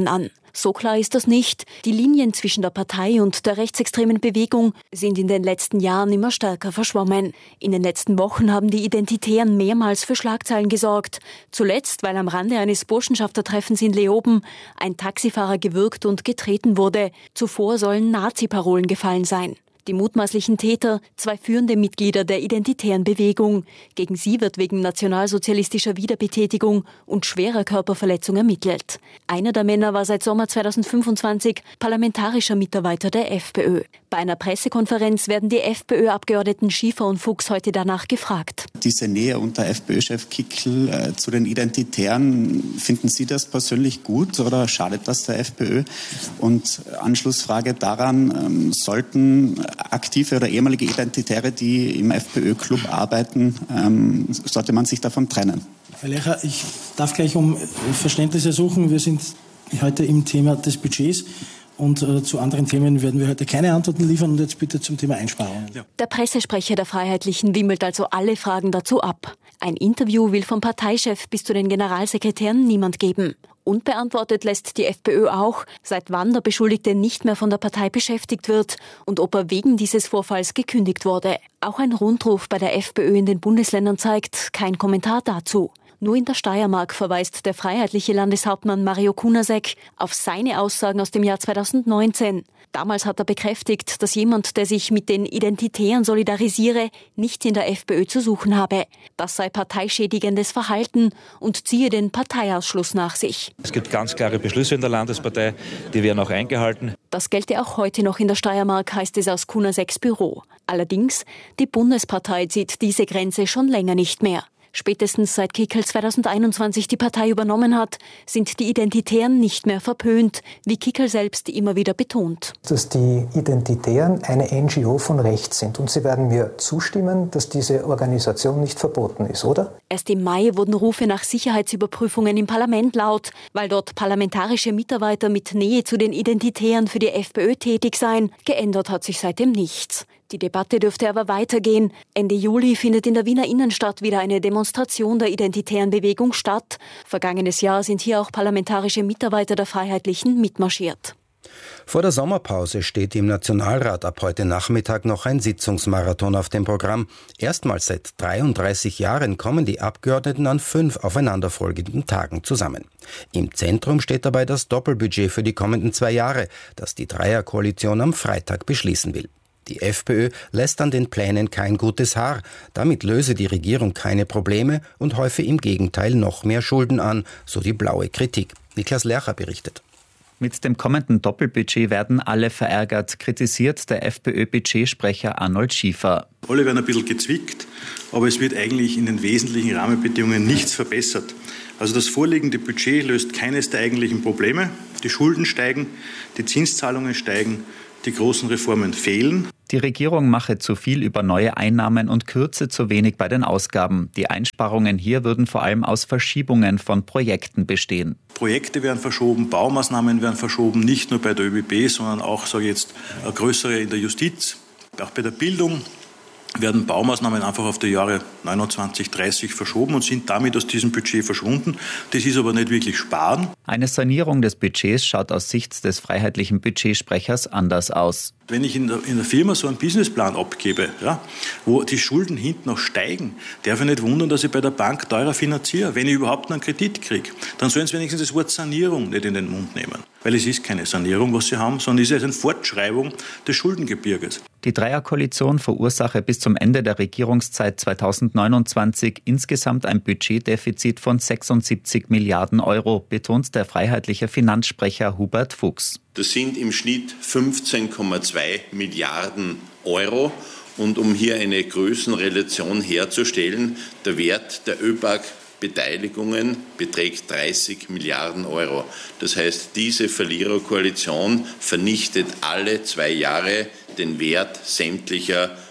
So klar ist das nicht. Die Linien zwischen der Partei und der rechtsextremen Bewegung sind in den letzten Jahren immer stärker verschwommen. In den letzten Wochen haben die Identitären mehrmals für Schlagzeilen gesorgt. Zuletzt, weil am Rande eines Burschenschaftertreffens in Leoben ein Taxifahrer gewürgt und getreten wurde. Zuvor sollen Nazi-Parolen gefallen sein. Die mutmaßlichen Täter, zwei führende Mitglieder der identitären Bewegung. Gegen sie wird wegen nationalsozialistischer Wiederbetätigung und schwerer Körperverletzung ermittelt. Einer der Männer war seit Sommer zweitausendfünfundzwanzig parlamentarischer Mitarbeiter der FPÖ. Bei einer Pressekonferenz werden die FPÖ-Abgeordneten Schiefer und Fuchs heute danach gefragt. Diese Nähe unter FPÖ-Chef Kickl äh, zu den Identitären, finden Sie das persönlich gut oder schadet das der FPÖ? Und Anschlussfrage daran, ähm, sollten aktive oder ehemalige Identitäre, die im FPÖ-Club arbeiten, ähm, sollte man sich davon trennen? Herr Lecher, ich darf gleich um Verständnis ersuchen. Wir sind heute im Thema des Budgets. Und äh, zu anderen Themen werden wir heute keine Antworten liefern. Und jetzt bitte zum Thema Einsparungen. Ja. Der Pressesprecher der Freiheitlichen wimmelt also alle Fragen dazu ab. Ein Interview will vom Parteichef bis zu den Generalsekretären niemand geben. Unbeantwortet lässt die FPÖ auch, seit wann der Beschuldigte nicht mehr von der Partei beschäftigt wird und ob er wegen dieses Vorfalls gekündigt wurde. Auch ein Rundruf bei der FPÖ in den Bundesländern zeigt kein Kommentar dazu. Nur in der Steiermark verweist der freiheitliche Landeshauptmann Mario Kunasek auf seine Aussagen aus dem Jahr zweitausendneunzehn. Damals hat er bekräftigt, dass jemand, der sich mit den Identitären solidarisiere, nicht in der FPÖ zu suchen habe. Das sei parteischädigendes Verhalten und ziehe den Parteiausschluss nach sich. Es gibt ganz klare Beschlüsse in der Landespartei, die werden auch eingehalten. Das gelte auch heute noch in der Steiermark, heißt es aus Kunaseks Büro. Allerdings, die Bundespartei zieht diese Grenze schon länger nicht mehr. Spätestens seit Kickl zweitausendeinundzwanzig die Partei übernommen hat, sind die Identitären nicht mehr verpönt, wie Kickl selbst immer wieder betont. Dass die Identitären eine N G O von rechts sind. Und Sie werden mir zustimmen, dass diese Organisation nicht verboten ist, oder? Erst im Mai wurden Rufe nach Sicherheitsüberprüfungen im Parlament laut, weil dort parlamentarische Mitarbeiter mit Nähe zu den Identitären für die FPÖ tätig seien. Geändert hat sich seitdem nichts. Die Debatte dürfte aber weitergehen. Ende Juli findet in der Wiener Innenstadt wieder eine Demonstration der identitären Bewegung statt. Vergangenes Jahr sind hier auch parlamentarische Mitarbeiter der Freiheitlichen mitmarschiert. Vor der Sommerpause steht im Nationalrat ab heute Nachmittag noch ein Sitzungsmarathon auf dem Programm. Erstmals seit dreiunddreißig Jahren kommen die Abgeordneten an fünf aufeinanderfolgenden Tagen zusammen. Im Zentrum steht dabei das Doppelbudget für die kommenden zwei Jahre, das die Dreierkoalition am Freitag beschließen will. Die FPÖ lässt an den Plänen kein gutes Haar. Damit löse die Regierung keine Probleme und häufe im Gegenteil noch mehr Schulden an, so die blaue Kritik. Niklas Lercher berichtet. Mit dem kommenden Doppelbudget werden alle verärgert, kritisiert der FPÖ-Budgetsprecher Arnold Schiefer. Alle werden ein bisschen gezwickt, aber es wird eigentlich in den wesentlichen Rahmenbedingungen nichts verbessert. Also das vorliegende Budget löst keines der eigentlichen Probleme. Die Schulden steigen, die Zinszahlungen steigen, die großen Reformen fehlen. Die Regierung mache zu viel über neue Einnahmen und kürze zu wenig bei den Ausgaben. Die Einsparungen hier würden vor allem aus Verschiebungen von Projekten bestehen. Projekte werden verschoben, Baumaßnahmen werden verschoben, nicht nur bei der ÖBB, sondern auch, sage ich jetzt, größere in der Justiz, auch bei der Bildung. Werden Baumaßnahmen einfach auf die Jahre neunundzwanzig, dreißig verschoben und sind damit aus diesem Budget verschwunden. Das ist aber nicht wirklich Sparen. Eine Sanierung des Budgets schaut aus Sicht des freiheitlichen Budgetsprechers anders aus. Wenn ich in der, in der Firma so einen Businessplan abgebe, ja, wo die Schulden hinten noch steigen, darf ich nicht wundern, dass ich bei der Bank teurer finanziere. Wenn ich überhaupt einen Kredit kriege, dann sollen sie wenigstens das Wort Sanierung nicht in den Mund nehmen. Weil es ist keine Sanierung, was sie haben, sondern es ist eine Fortschreibung des Schuldengebirges. Die Dreierkoalition verursache bis zum Ende der Regierungszeit zweitausendneunundzwanzig insgesamt ein Budgetdefizit von sechsundsiebzig Milliarden Euro, betont der freiheitliche Finanzsprecher Hubert Fuchs. Das sind im Schnitt fünfzehn Komma zwei Milliarden Euro. Und um hier eine Größenrelation herzustellen, der Wert der ÖBAG-Beteiligungen beträgt dreißig Milliarden Euro. Das heißt, diese Verliererkoalition vernichtet alle zwei Jahre den Wert sämtlicher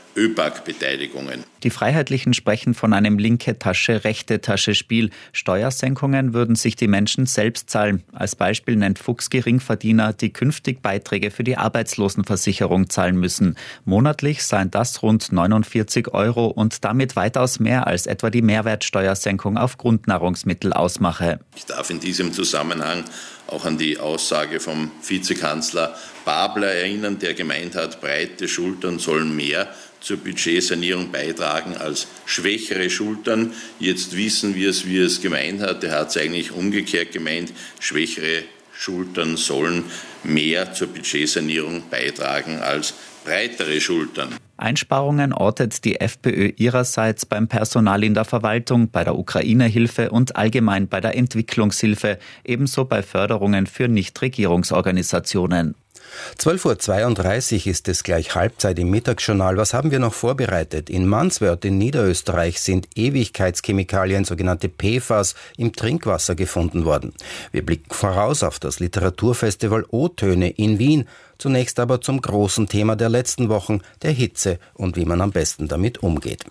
ÖBAG-Beteiligungen. Die Freiheitlichen sprechen von einem linke-Tasche-rechte-Tasche-Spiel. Steuersenkungen würden sich die Menschen selbst zahlen. Als Beispiel nennt Fuchs Geringverdiener, die künftig Beiträge für die Arbeitslosenversicherung zahlen müssen. Monatlich seien das rund neunundvierzig Euro und damit weitaus mehr als etwa die Mehrwertsteuersenkung auf Grundnahrungsmittel ausmache. Ich darf in diesem Zusammenhang auch an die Aussage vom Vizekanzler Babler erinnern, der gemeint hat, breite Schultern sollen mehr zur Budgetsanierung beitragen als schwächere Schultern. Jetzt wissen wir es, wie er es gemeint hat. Er hat es eigentlich umgekehrt gemeint, schwächere Schultern sollen mehr zur Budgetsanierung beitragen als breitere Schultern. Einsparungen ortet die FPÖ ihrerseits beim Personal in der Verwaltung, bei der Ukraine-Hilfe und allgemein bei der Entwicklungshilfe, ebenso bei Förderungen für Nichtregierungsorganisationen. zwölf Uhr zweiunddreißig ist es gleich Halbzeit im Mittagsjournal. Was haben wir noch vorbereitet? In Manswörth in Niederösterreich sind Ewigkeitschemikalien, sogenannte P F A S, im Trinkwasser gefunden worden. Wir blicken voraus auf das Literaturfestival O-Töne in Wien. Zunächst aber zum großen Thema der letzten Wochen, der Hitze und wie man am besten damit umgeht.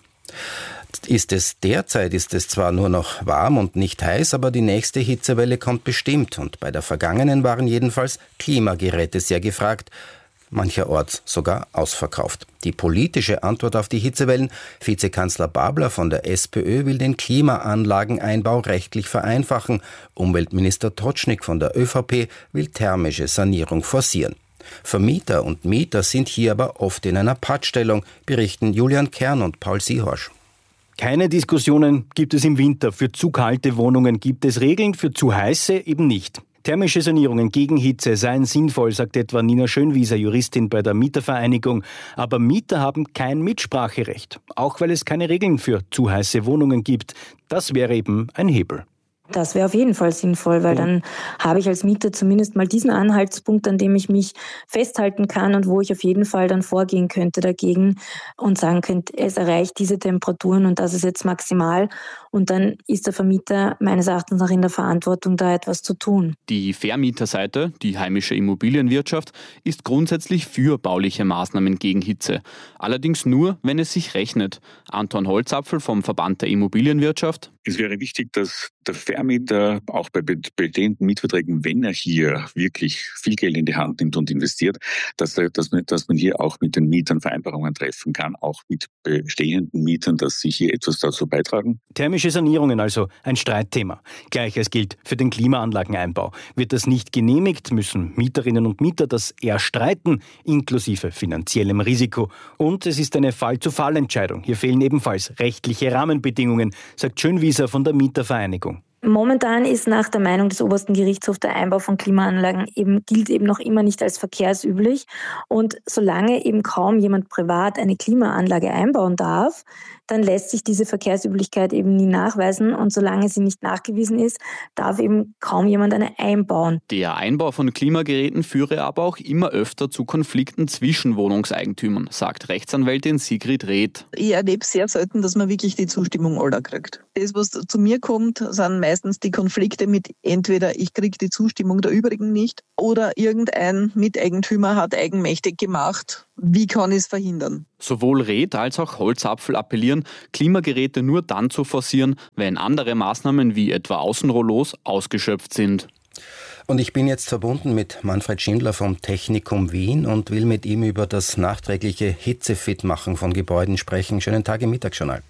Ist es derzeit, ist es zwar nur noch warm und nicht heiß, aber die nächste Hitzewelle kommt bestimmt. Und bei der vergangenen waren jedenfalls Klimageräte sehr gefragt, mancherorts sogar ausverkauft. Die politische Antwort auf die Hitzewellen: Vizekanzler Babler von der SPÖ will den Klimaanlageneinbau rechtlich vereinfachen. Umweltminister Totschnig von der ÖVP will thermische Sanierung forcieren. Vermieter und Mieter sind hier aber oft in einer Pattstellung, berichten Julian Kern und Paul Siehorsch. Keine Diskussionen gibt es im Winter. Für zu kalte Wohnungen gibt es Regeln, für zu heiße eben nicht. Thermische Sanierungen gegen Hitze seien sinnvoll, sagt etwa Nina Schönwieser, Juristin bei der Mietervereinigung. Aber Mieter haben kein Mitspracherecht, auch weil es keine Regeln für zu heiße Wohnungen gibt. Das wäre eben ein Hebel. Das wäre auf jeden Fall sinnvoll, weil dann habe ich als Mieter zumindest mal diesen Anhaltspunkt, an dem ich mich festhalten kann und wo ich auf jeden Fall dann vorgehen könnte dagegen und sagen könnte, es erreicht diese Temperaturen und das ist jetzt maximal. Und dann ist der Vermieter meines Erachtens nach in der Verantwortung, da etwas zu tun. Die Vermieterseite, die heimische Immobilienwirtschaft, ist grundsätzlich für bauliche Maßnahmen gegen Hitze. Allerdings nur, wenn es sich rechnet. Anton Holzapfel vom Verband der Immobilienwirtschaft. Es wäre wichtig, dass der Vermieter auch bei bestehenden Mietverträgen, wenn er hier wirklich viel Geld in die Hand nimmt und investiert, dass, er, dass, man, dass man hier auch mit den Mietern Vereinbarungen treffen kann, auch mit bestehenden Mietern, dass sie hier etwas dazu beitragen. Thermische Sanierungen also ein Streitthema. Gleiches gilt für den Klimaanlageneinbau. Wird das nicht genehmigt, müssen Mieterinnen und Mieter das erstreiten, inklusive finanziellem Risiko. Und es ist eine Fall-zu-Fall-Entscheidung. Hier fehlen ebenfalls rechtliche Rahmenbedingungen, sagt Schönwieser von der Mietervereinigung. Momentan ist nach der Meinung des obersten Gerichtshofs der Einbau von Klimaanlagen eben, gilt eben noch immer nicht als verkehrsüblich. Und solange eben kaum jemand privat eine Klimaanlage einbauen darf, dann lässt sich diese Verkehrsüblichkeit eben nie nachweisen. Und solange sie nicht nachgewiesen ist, darf eben kaum jemand eine einbauen. Der Einbau von Klimageräten führe aber auch immer öfter zu Konflikten zwischen Wohnungseigentümern, sagt Rechtsanwältin Sigrid Reth. Ich erlebe sehr selten, dass man wirklich die Zustimmung aller kriegt. Das, was zu mir kommt, sind meistens die Konflikte mit entweder ich kriege die Zustimmung der übrigen nicht oder irgendein Miteigentümer hat eigenmächtig gemacht. Wie kann ich es verhindern? Sowohl Reth als auch Holzapfel appellieren, Klimageräte nur dann zu forcieren, wenn andere Maßnahmen wie etwa Außenrollos ausgeschöpft sind. Und ich bin jetzt verbunden mit Manfred Schindler vom Technikum Wien und will mit ihm über das nachträgliche Hitzefitmachen von Gebäuden sprechen. Schönen Tag im Mittagsjournal.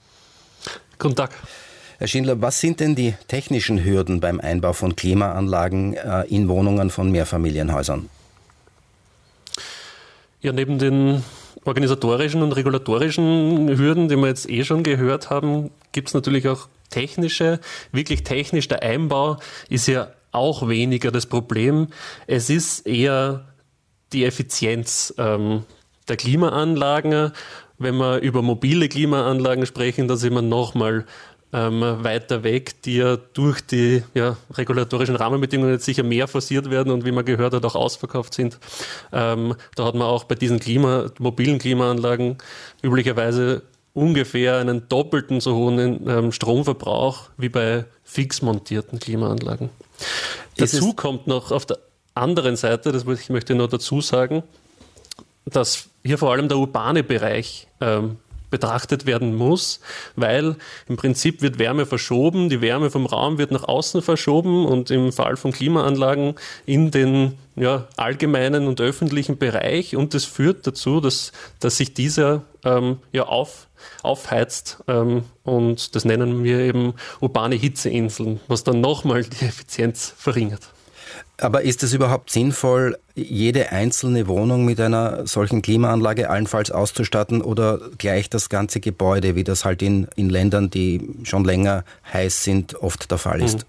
Guten Tag. Herr Schindler, was sind denn die technischen Hürden beim Einbau von Klimaanlagen äh, in Wohnungen von Mehrfamilienhäusern? Ja, neben den organisatorischen und regulatorischen Hürden, die wir jetzt eh schon gehört haben, gibt es natürlich auch technische. Wirklich technisch, der Einbau ist ja auch weniger das Problem. Es ist eher die Effizienz ähm, der Klimaanlagen. Wenn wir über mobile Klimaanlagen sprechen, da sind wir nochmal ähm, weiter weg, die ja durch die ja, regulatorischen Rahmenbedingungen jetzt sicher mehr forciert werden und wie man gehört hat, auch ausverkauft sind. Ähm, da hat man auch bei diesen Klima, mobilen Klimaanlagen üblicherweise ungefähr einen doppelten so hohen ähm, Stromverbrauch wie bei fix montierten Klimaanlagen. Dazu kommt noch auf der anderen Seite, das möchte ich noch dazu sagen, dass hier vor allem der urbane Bereich ähm, betrachtet werden muss, weil im Prinzip wird Wärme verschoben, die Wärme vom Raum wird nach außen verschoben und im Fall von Klimaanlagen in den ja, allgemeinen und öffentlichen Bereich, und das führt dazu, dass, dass sich dieser ähm, ja, auf, aufheizt ähm, und das nennen wir eben urbane Hitzeinseln, was dann nochmal die Effizienz verringert. Aber ist es überhaupt sinnvoll, jede einzelne Wohnung mit einer solchen Klimaanlage allenfalls auszustatten oder gleich das ganze Gebäude, wie das halt in, in Ländern, die schon länger heiß sind, oft der Fall ist?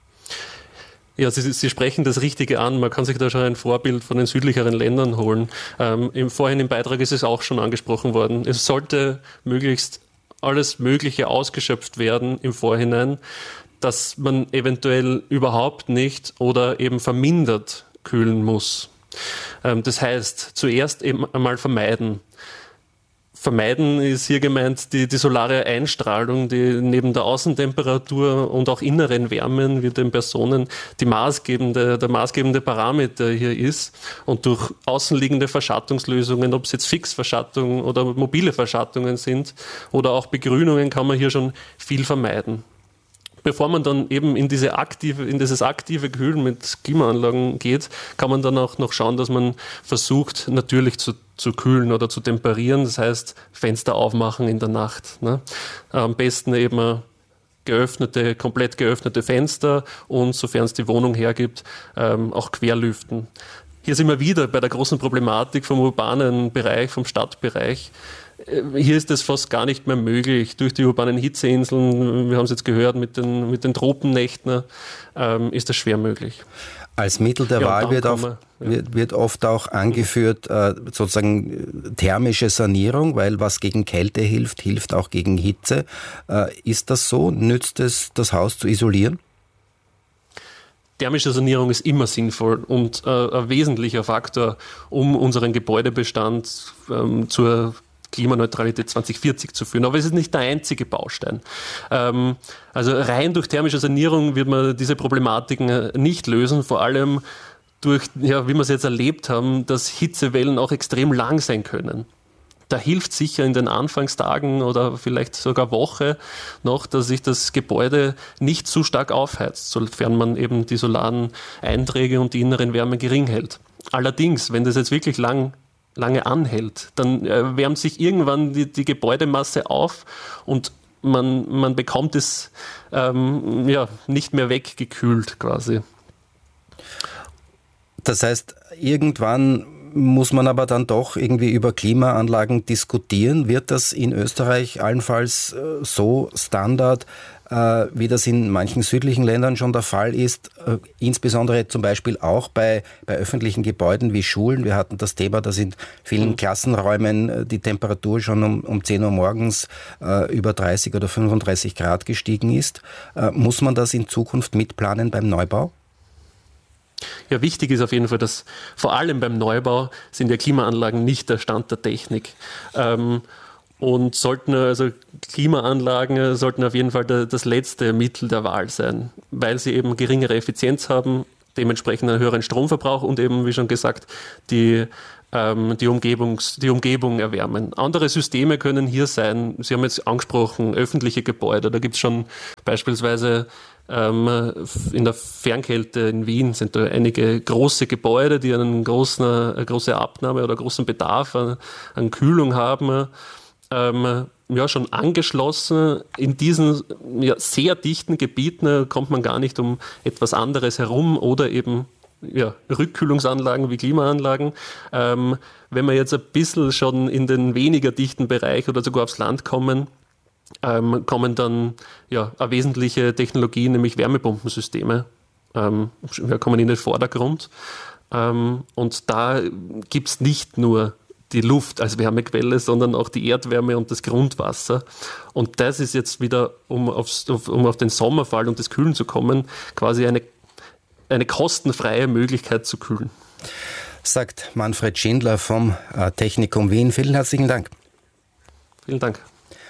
Ja, Sie, Sie sprechen das Richtige an. Man kann sich da schon ein Vorbild von den südlicheren Ländern holen. Ähm, im, vorhin im Beitrag ist es auch schon angesprochen worden. Es sollte möglichst alles Mögliche ausgeschöpft werden im Vorhinein, dass man eventuell überhaupt nicht oder eben vermindert kühlen muss. Das heißt, zuerst eben einmal vermeiden. Vermeiden ist hier gemeint die, die solare Einstrahlung, die neben der Außentemperatur und auch inneren Wärmen wie den Personen die maßgebende, der maßgebende Parameter hier ist. Und durch außenliegende Verschattungslösungen, ob es jetzt Fixverschattungen oder mobile Verschattungen sind oder auch Begrünungen, kann man hier schon viel vermeiden. Bevor man dann eben in diese aktive, in dieses aktive Kühlen mit Klimaanlagen geht, kann man dann auch noch schauen, dass man versucht, natürlich zu, zu kühlen oder zu temperieren. Das heißt, Fenster aufmachen in der Nacht. Ne? Am besten eben geöffnete, komplett geöffnete Fenster und, sofern es die Wohnung hergibt, ähm, auch querlüften. Hier sind wir wieder bei der großen Problematik vom urbanen Bereich, vom Stadtbereich. Hier ist das fast gar nicht mehr möglich. Durch die urbanen Hitzeinseln, wir haben es jetzt gehört, mit den, mit den Tropennächten, ähm, ist das schwer möglich. Als Mittel der ja, Wahl wird, auf, wir, ja. wird, wird oft auch angeführt, äh, sozusagen thermische Sanierung, weil was gegen Kälte hilft, hilft auch gegen Hitze. Äh, ist das so? Nützt es, das Haus zu isolieren? Thermische Sanierung ist immer sinnvoll und äh, ein wesentlicher Faktor, um unseren Gebäudebestand ähm, zur Klimaneutralität zwanzig vierzig zu führen. Aber es ist nicht der einzige Baustein. Ähm, also rein durch thermische Sanierung wird man diese Problematiken nicht lösen, vor allem durch, ja, wie wir es jetzt erlebt haben, dass Hitzewellen auch extrem lang sein können. Da hilft sicher in den Anfangstagen oder vielleicht sogar Woche noch, dass sich das Gebäude nicht zu stark aufheizt, sofern man eben die solaren Einträge und die inneren Wärme gering hält. Allerdings, wenn das jetzt wirklich lang lange anhält, dann äh, wärmt sich irgendwann die, die Gebäudemasse auf und man, man bekommt es ähm, ja, nicht mehr weggekühlt quasi. Das heißt, irgendwann muss man aber dann doch irgendwie über Klimaanlagen diskutieren. Wird das in Österreich allenfalls äh, so Standard, äh, wie das in manchen südlichen Ländern schon der Fall ist, äh, insbesondere zum Beispiel auch bei, bei öffentlichen Gebäuden wie Schulen? Wir hatten das Thema, dass in vielen mhm. Klassenräumen äh, die Temperatur schon um, um zehn Uhr morgens äh, über dreißig oder fünfunddreißig Grad gestiegen ist. Äh, muss man das in Zukunft mitplanen beim Neubau? Ja, wichtig ist auf jeden Fall, dass vor allem beim Neubau sind ja Klimaanlagen nicht der Stand der Technik. Ähm, und sollten also Klimaanlagen sollten auf jeden Fall der, das letzte Mittel der Wahl sein, weil sie eben geringere Effizienz haben, dementsprechend einen höheren Stromverbrauch und eben, wie schon gesagt, die ähm, die, Umgebungs-, die Umgebung erwärmen. Andere Systeme können hier sein, Sie haben jetzt angesprochen, öffentliche Gebäude, da gibt es schon beispielsweise in der Fernkälte in Wien sind da einige große Gebäude, die einen großen, eine große Abnahme oder großen Bedarf an, an Kühlung haben, ähm, ja, schon angeschlossen. In diesen ja, sehr dichten Gebieten kommt man gar nicht um etwas anderes herum oder eben ja, Rückkühlungsanlagen wie Klimaanlagen. Ähm, wenn wir jetzt ein bisschen schon in den weniger dichten Bereich oder sogar aufs Land kommen, Ähm, kommen dann ja, eine wesentliche Technologie, nämlich Wärmepumpensysteme, ähm, kommen in den Vordergrund. Ähm, und da gibt es nicht nur die Luft als Wärmequelle, sondern auch die Erdwärme und das Grundwasser. Und das ist jetzt wieder, um, aufs, um auf den Sommerfall und das Kühlen zu kommen, quasi eine, eine kostenfreie Möglichkeit zu kühlen. Sagt Manfred Schindler vom Technikum Wien. Vielen herzlichen Dank. Vielen Dank.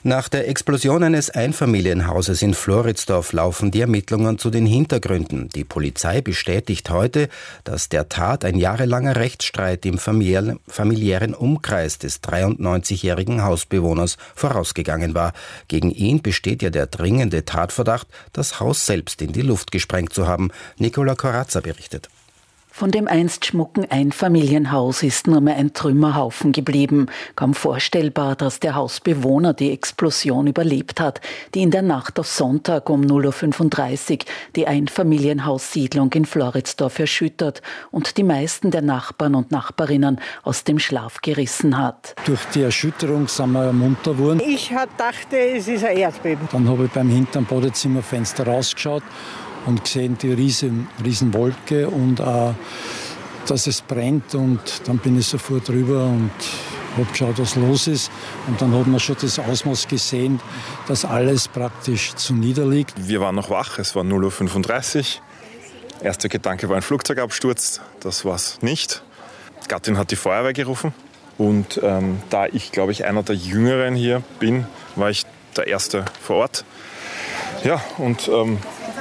Nach der Explosion eines Einfamilienhauses in Floridsdorf laufen die Ermittlungen zu den Hintergründen. Die Polizei bestätigt heute, dass der Tat ein jahrelanger Rechtsstreit im familiären Umkreis des dreiundneunzigjährigen Hausbewohners vorausgegangen war. Gegen ihn besteht ja der dringende Tatverdacht, das Haus selbst in die Luft gesprengt zu haben. Nicola Corazza berichtet. Von dem einst schmucken Einfamilienhaus ist nur mehr ein Trümmerhaufen geblieben. Kaum vorstellbar, dass der Hausbewohner die Explosion überlebt hat, die in der Nacht auf Sonntag um null Uhr fünfunddreißig die Einfamilienhaussiedlung in Floridsdorf erschüttert und die meisten der Nachbarn und Nachbarinnen aus dem Schlaf gerissen hat. Durch die Erschütterung sind wir munter geworden. Ich dachte, es ist ein Erdbeben. Dann habe ich beim hinteren Badezimmerfenster rausgeschaut und gesehen die riesen, riesen Wolke und auch, dass es brennt. Und dann bin ich sofort rüber und habe geschaut, was los ist. Und dann hat man schon das Ausmaß gesehen, dass alles praktisch zu niederliegt. Wir waren noch wach, es war null Uhr fünfunddreißig. Erster Gedanke war ein Flugzeugabsturz, das war es nicht. Die Gattin hat die Feuerwehr gerufen. Und ähm, da ich, glaube ich, einer der Jüngeren hier bin, war ich der Erste vor Ort. Ja, und ähm,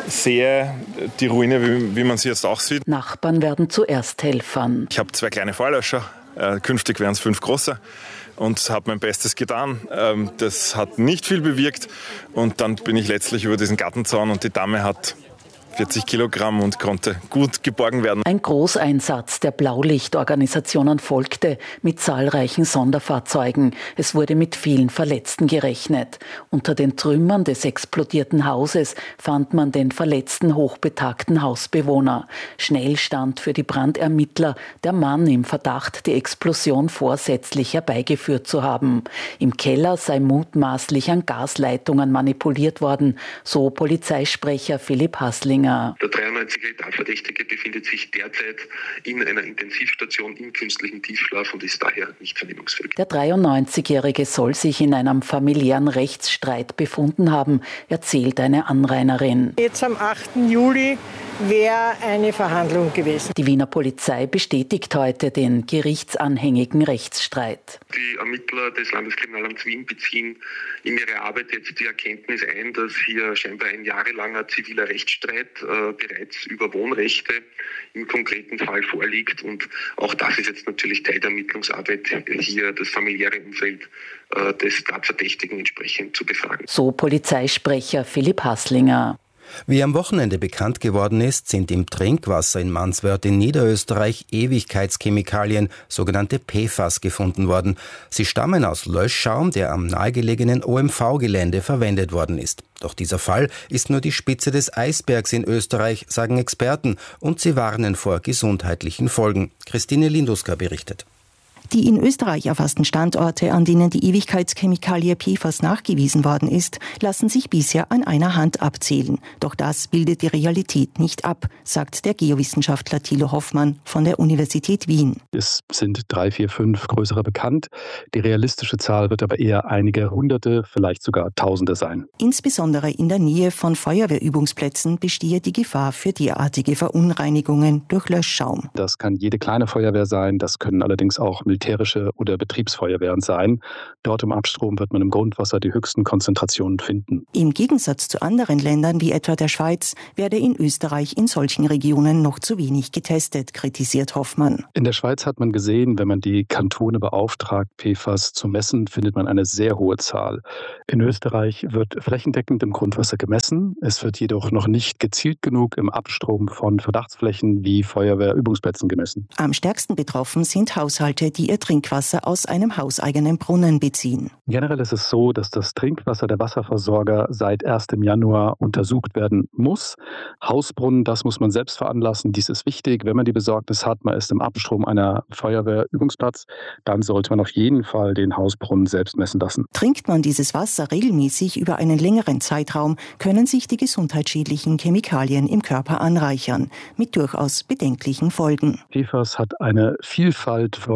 sehe die Ruine, wie, wie man sie jetzt auch sieht. Nachbarn werden zuerst helfern. Ich habe zwei kleine Feuerlöscher, äh, künftig wären es fünf große und habe mein Bestes getan. Ähm, das hat nicht viel bewirkt und dann bin ich letztlich über diesen Gartenzaun und die Dame hat vierzig Kilogramm und konnte gut geborgen werden. Ein Großeinsatz der Blaulichtorganisationen folgte mit zahlreichen Sonderfahrzeugen. Es wurde mit vielen Verletzten gerechnet. Unter den Trümmern des explodierten Hauses fand man den verletzten, hochbetagten Hausbewohner. Schnell stand für die Brandermittler der Mann im Verdacht, die Explosion vorsätzlich herbeigeführt zu haben. Im Keller sei mutmaßlich an Gasleitungen manipuliert worden, so Polizeisprecher Philipp Hasslinger. Der dreiundneunzigjährige Tatverdächtige befindet sich derzeit in einer Intensivstation im künstlichen Tiefschlaf und ist daher nicht vernehmungsfähig. Der dreiundneunzigjährige soll sich in einem familiären Rechtsstreit befunden haben, erzählt eine Anrainerin. Jetzt am achten Juli wäre eine Verhandlung gewesen. Die Wiener Polizei bestätigt heute den gerichtsanhängigen Rechtsstreit. Die Ermittler des Landeskriminalamts Wien beziehen in ihre Arbeit jetzt die Erkenntnis ein, dass hier scheinbar ein jahrelanger ziviler Rechtsstreit äh, bereits über Wohnrechte im konkreten Fall vorliegt. Und auch das ist jetzt natürlich Teil der Ermittlungsarbeit, hier das familiäre Umfeld äh, des Tatverdächtigen entsprechend zu befragen. So Polizeisprecher Philipp Hasslinger. Wie am Wochenende bekannt geworden ist, sind im Trinkwasser in Manswörth in Niederösterreich Ewigkeitschemikalien, sogenannte P F A S, gefunden worden. Sie stammen aus Löschschaum, der am nahegelegenen O M V-Gelände verwendet worden ist. Doch dieser Fall ist nur die Spitze des Eisbergs in Österreich, sagen Experten, und sie warnen vor gesundheitlichen Folgen. Christine Linduska berichtet. Die in Österreich erfassten Standorte, an denen die Ewigkeitschemikalie P F A S nachgewiesen worden ist, lassen sich bisher an einer Hand abzählen. Doch das bildet die Realität nicht ab, sagt der Geowissenschaftler Thilo Hoffmann von der Universität Wien. Es sind drei, vier, fünf größere bekannt. Die realistische Zahl wird aber eher einige Hunderte, vielleicht sogar Tausende sein. Insbesondere in der Nähe von Feuerwehrübungsplätzen bestehe die Gefahr für derartige Verunreinigungen durch Löschschaum. Das kann jede kleine Feuerwehr sein, das können allerdings auch militärische oder Betriebsfeuerwehren sein. Dort im Abstrom wird man im Grundwasser die höchsten Konzentrationen finden. Im Gegensatz zu anderen Ländern wie etwa der Schweiz werde in Österreich in solchen Regionen noch zu wenig getestet, kritisiert Hoffmann. In der Schweiz hat man gesehen, wenn man die Kantone beauftragt, P F A S zu messen, findet man eine sehr hohe Zahl. In Österreich wird flächendeckend im Grundwasser gemessen. Es wird jedoch noch nicht gezielt genug im Abstrom von Verdachtsflächen wie Feuerwehrübungsplätzen gemessen. Am stärksten betroffen sind Haushalte, die ihr Trinkwasser aus einem hauseigenen Brunnen beziehen. Generell ist es so, dass das Trinkwasser der Wasserversorger seit ersten Januar untersucht werden muss. Hausbrunnen, das muss man selbst veranlassen. Dies ist wichtig. Wenn man die Besorgnis hat, man ist im Abstrom einer Feuerwehrübungsplatz, dann sollte man auf jeden Fall den Hausbrunnen selbst messen lassen. Trinkt man dieses Wasser regelmäßig über einen längeren Zeitraum, können sich die gesundheitsschädlichen Chemikalien im Körper anreichern, mit durchaus bedenklichen Folgen. P F A S hat eine Vielfalt von negativen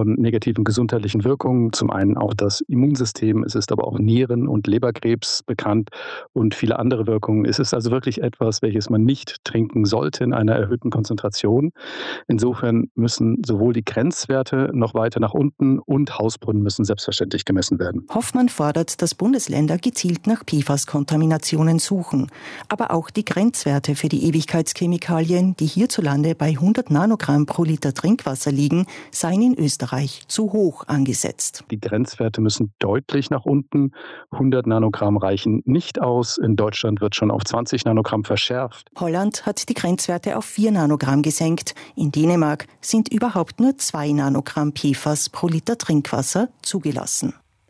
positiven gesundheitlichen Wirkungen. Zum einen auch das Immunsystem, es ist aber auch Nieren- und Leberkrebs bekannt und viele andere Wirkungen. Es ist also wirklich etwas, welches man nicht trinken sollte in einer erhöhten Konzentration. Insofern müssen sowohl die Grenzwerte noch weiter nach unten und Hausbrunnen müssen selbstverständlich gemessen werden. Hoffmann fordert, dass Bundesländer gezielt nach P F A S-Kontaminationen suchen. Aber auch die Grenzwerte für die Ewigkeitschemikalien, die hierzulande bei hundert Nanogramm pro Liter Trinkwasser liegen, seien in Österreich zu hoch angesetzt. Die Grenzwerte müssen deutlich nach unten. hundert Nanogramm reichen nicht aus. In Deutschland wird schon auf zwanzig Nanogramm verschärft. Holland hat die Grenzwerte auf vier Nanogramm gesenkt. In Dänemark sind überhaupt nur zwei Nanogramm P F A S pro Liter Trinkwasser zugelassen.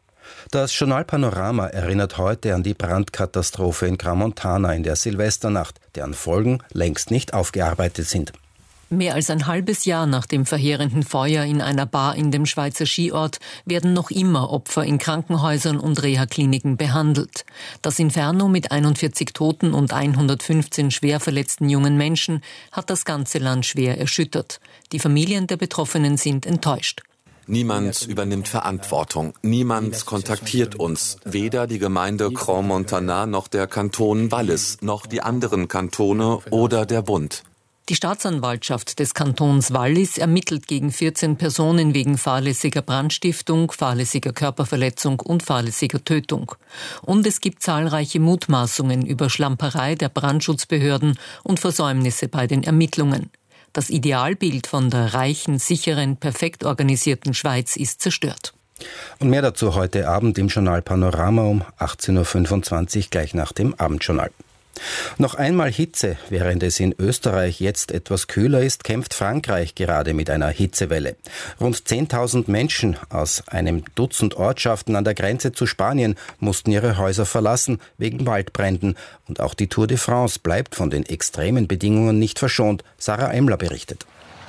Das Journal Panorama erinnert heute an die Brandkatastrophe in Crans-Montana in der Silvesternacht, deren Folgen längst nicht aufgearbeitet sind. Mehr als ein halbes Jahr nach dem verheerenden Feuer in einer Bar in dem Schweizer Skiort werden noch immer Opfer in Krankenhäusern und Reha-Kliniken behandelt. Das Inferno mit einundvierzig Toten und hundertfünfzehn schwer verletzten jungen Menschen hat das ganze Land schwer erschüttert. Die Familien der Betroffenen sind enttäuscht. Niemand übernimmt Verantwortung, niemand kontaktiert uns, weder die Gemeinde Crans-Montana noch der Kanton Wallis, noch die anderen Kantone oder der Bund. Die Staatsanwaltschaft des Kantons Wallis ermittelt gegen vierzehn Personen wegen fahrlässiger Brandstiftung, fahrlässiger Körperverletzung und fahrlässiger Tötung. Und es gibt zahlreiche Mutmaßungen über Schlamperei der Brandschutzbehörden und Versäumnisse bei den Ermittlungen. Das Idealbild von der reichen, sicheren, perfekt organisierten Schweiz ist zerstört. Und mehr dazu heute Abend im Journal Panorama um achtzehn Uhr fünfundzwanzig, gleich nach dem Abendjournal. Noch einmal Hitze. Während es in Österreich jetzt etwas kühler ist, kämpft Frankreich gerade mit einer Hitzewelle. Rund zehntausend Menschen aus einem Dutzend Ortschaften an der Grenze zu Spanien mussten ihre Häuser verlassen wegen Waldbränden. Und auch die Tour de France bleibt von den extremen Bedingungen nicht verschont. Sarah Emler berichtet.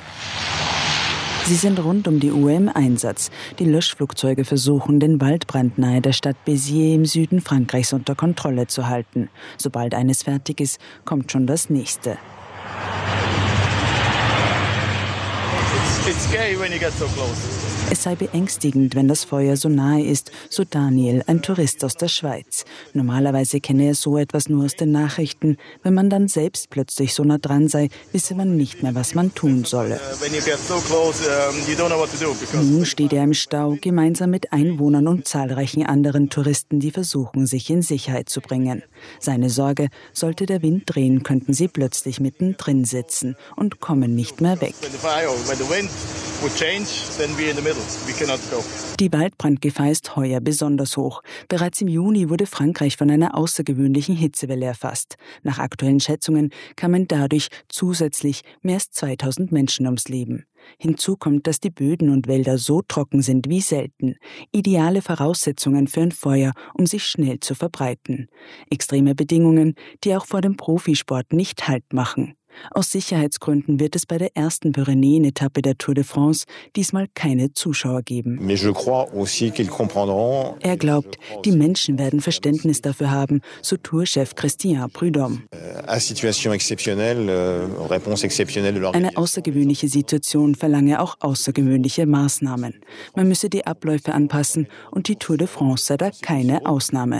Sie sind rund um die Uhr im Einsatz. Die Löschflugzeuge versuchen, den Waldbrand nahe der Stadt Béziers im Süden Frankreichs unter Kontrolle zu halten. Sobald eines fertig ist, kommt schon das nächste. It's scary when you get so close. Es sei beängstigend, wenn das Feuer so nahe ist, so Daniel, ein Tourist aus der Schweiz. Normalerweise kenne er so etwas nur aus den Nachrichten. Wenn man dann selbst plötzlich so nah dran sei, wisse man nicht mehr, was man tun solle. Nun steht er im Stau, gemeinsam mit Einwohnern und zahlreichen anderen Touristen, die versuchen, sich in Sicherheit zu bringen. Seine Sorge, sollte der Wind drehen, könnten sie plötzlich mittendrin sitzen und kommen nicht mehr weg. Die Waldbrandgefahr ist heuer besonders hoch. Bereits im Juni wurde Frankreich von einer außergewöhnlichen Hitzewelle erfasst. Nach aktuellen Schätzungen kamen dadurch zusätzlich mehr als zweitausend Menschen ums Leben. Hinzu kommt, dass die Böden und Wälder so trocken sind wie selten. Ideale Voraussetzungen für ein Feuer, um sich schnell zu verbreiten. Extreme Bedingungen, die auch vor dem Profisport nicht Halt machen. Aus Sicherheitsgründen wird es bei der ersten Pyrenäen-Etappe der Tour de France diesmal keine Zuschauer geben. Er glaubt, die Menschen werden Verständnis dafür haben, so Tourchef Christian Prudhomme. Eine außergewöhnliche Situation verlange auch außergewöhnliche Maßnahmen. Man müsse die Abläufe anpassen und die Tour de France sei da keine Ausnahme.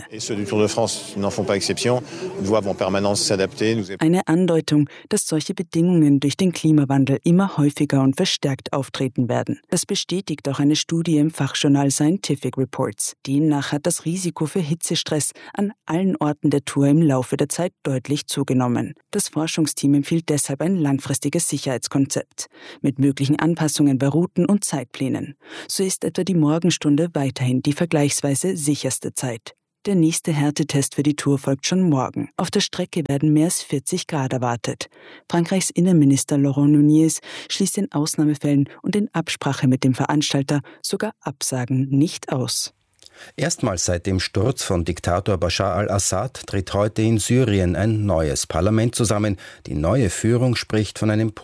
Eine Andeutung, dass solche Bedingungen durch den Klimawandel immer häufiger und verstärkt auftreten werden. Das bestätigt auch eine Studie im Fachjournal Scientific Reports. Demnach hat das Risiko für Hitzestress an allen Orten der Tour im Laufe der Zeit deutlich zugenommen. Das Forschungsteam empfiehlt deshalb ein langfristiges Sicherheitskonzept mit möglichen Anpassungen bei Routen und Zeitplänen. So ist etwa die Morgenstunde weiterhin die vergleichsweise sicherste Zeit. Der nächste Härtetest für die Tour folgt schon morgen. Auf der Strecke werden mehr als vierzig Grad erwartet. Frankreichs Innenminister Laurent Nunez schließt in Ausnahmefällen und in Absprache mit dem Veranstalter sogar Absagen nicht aus. Erstmals seit dem Sturz von Diktator Bashar al-Assad tritt heute in Syrien ein neues Parlament zusammen. Die neue Führung spricht von einem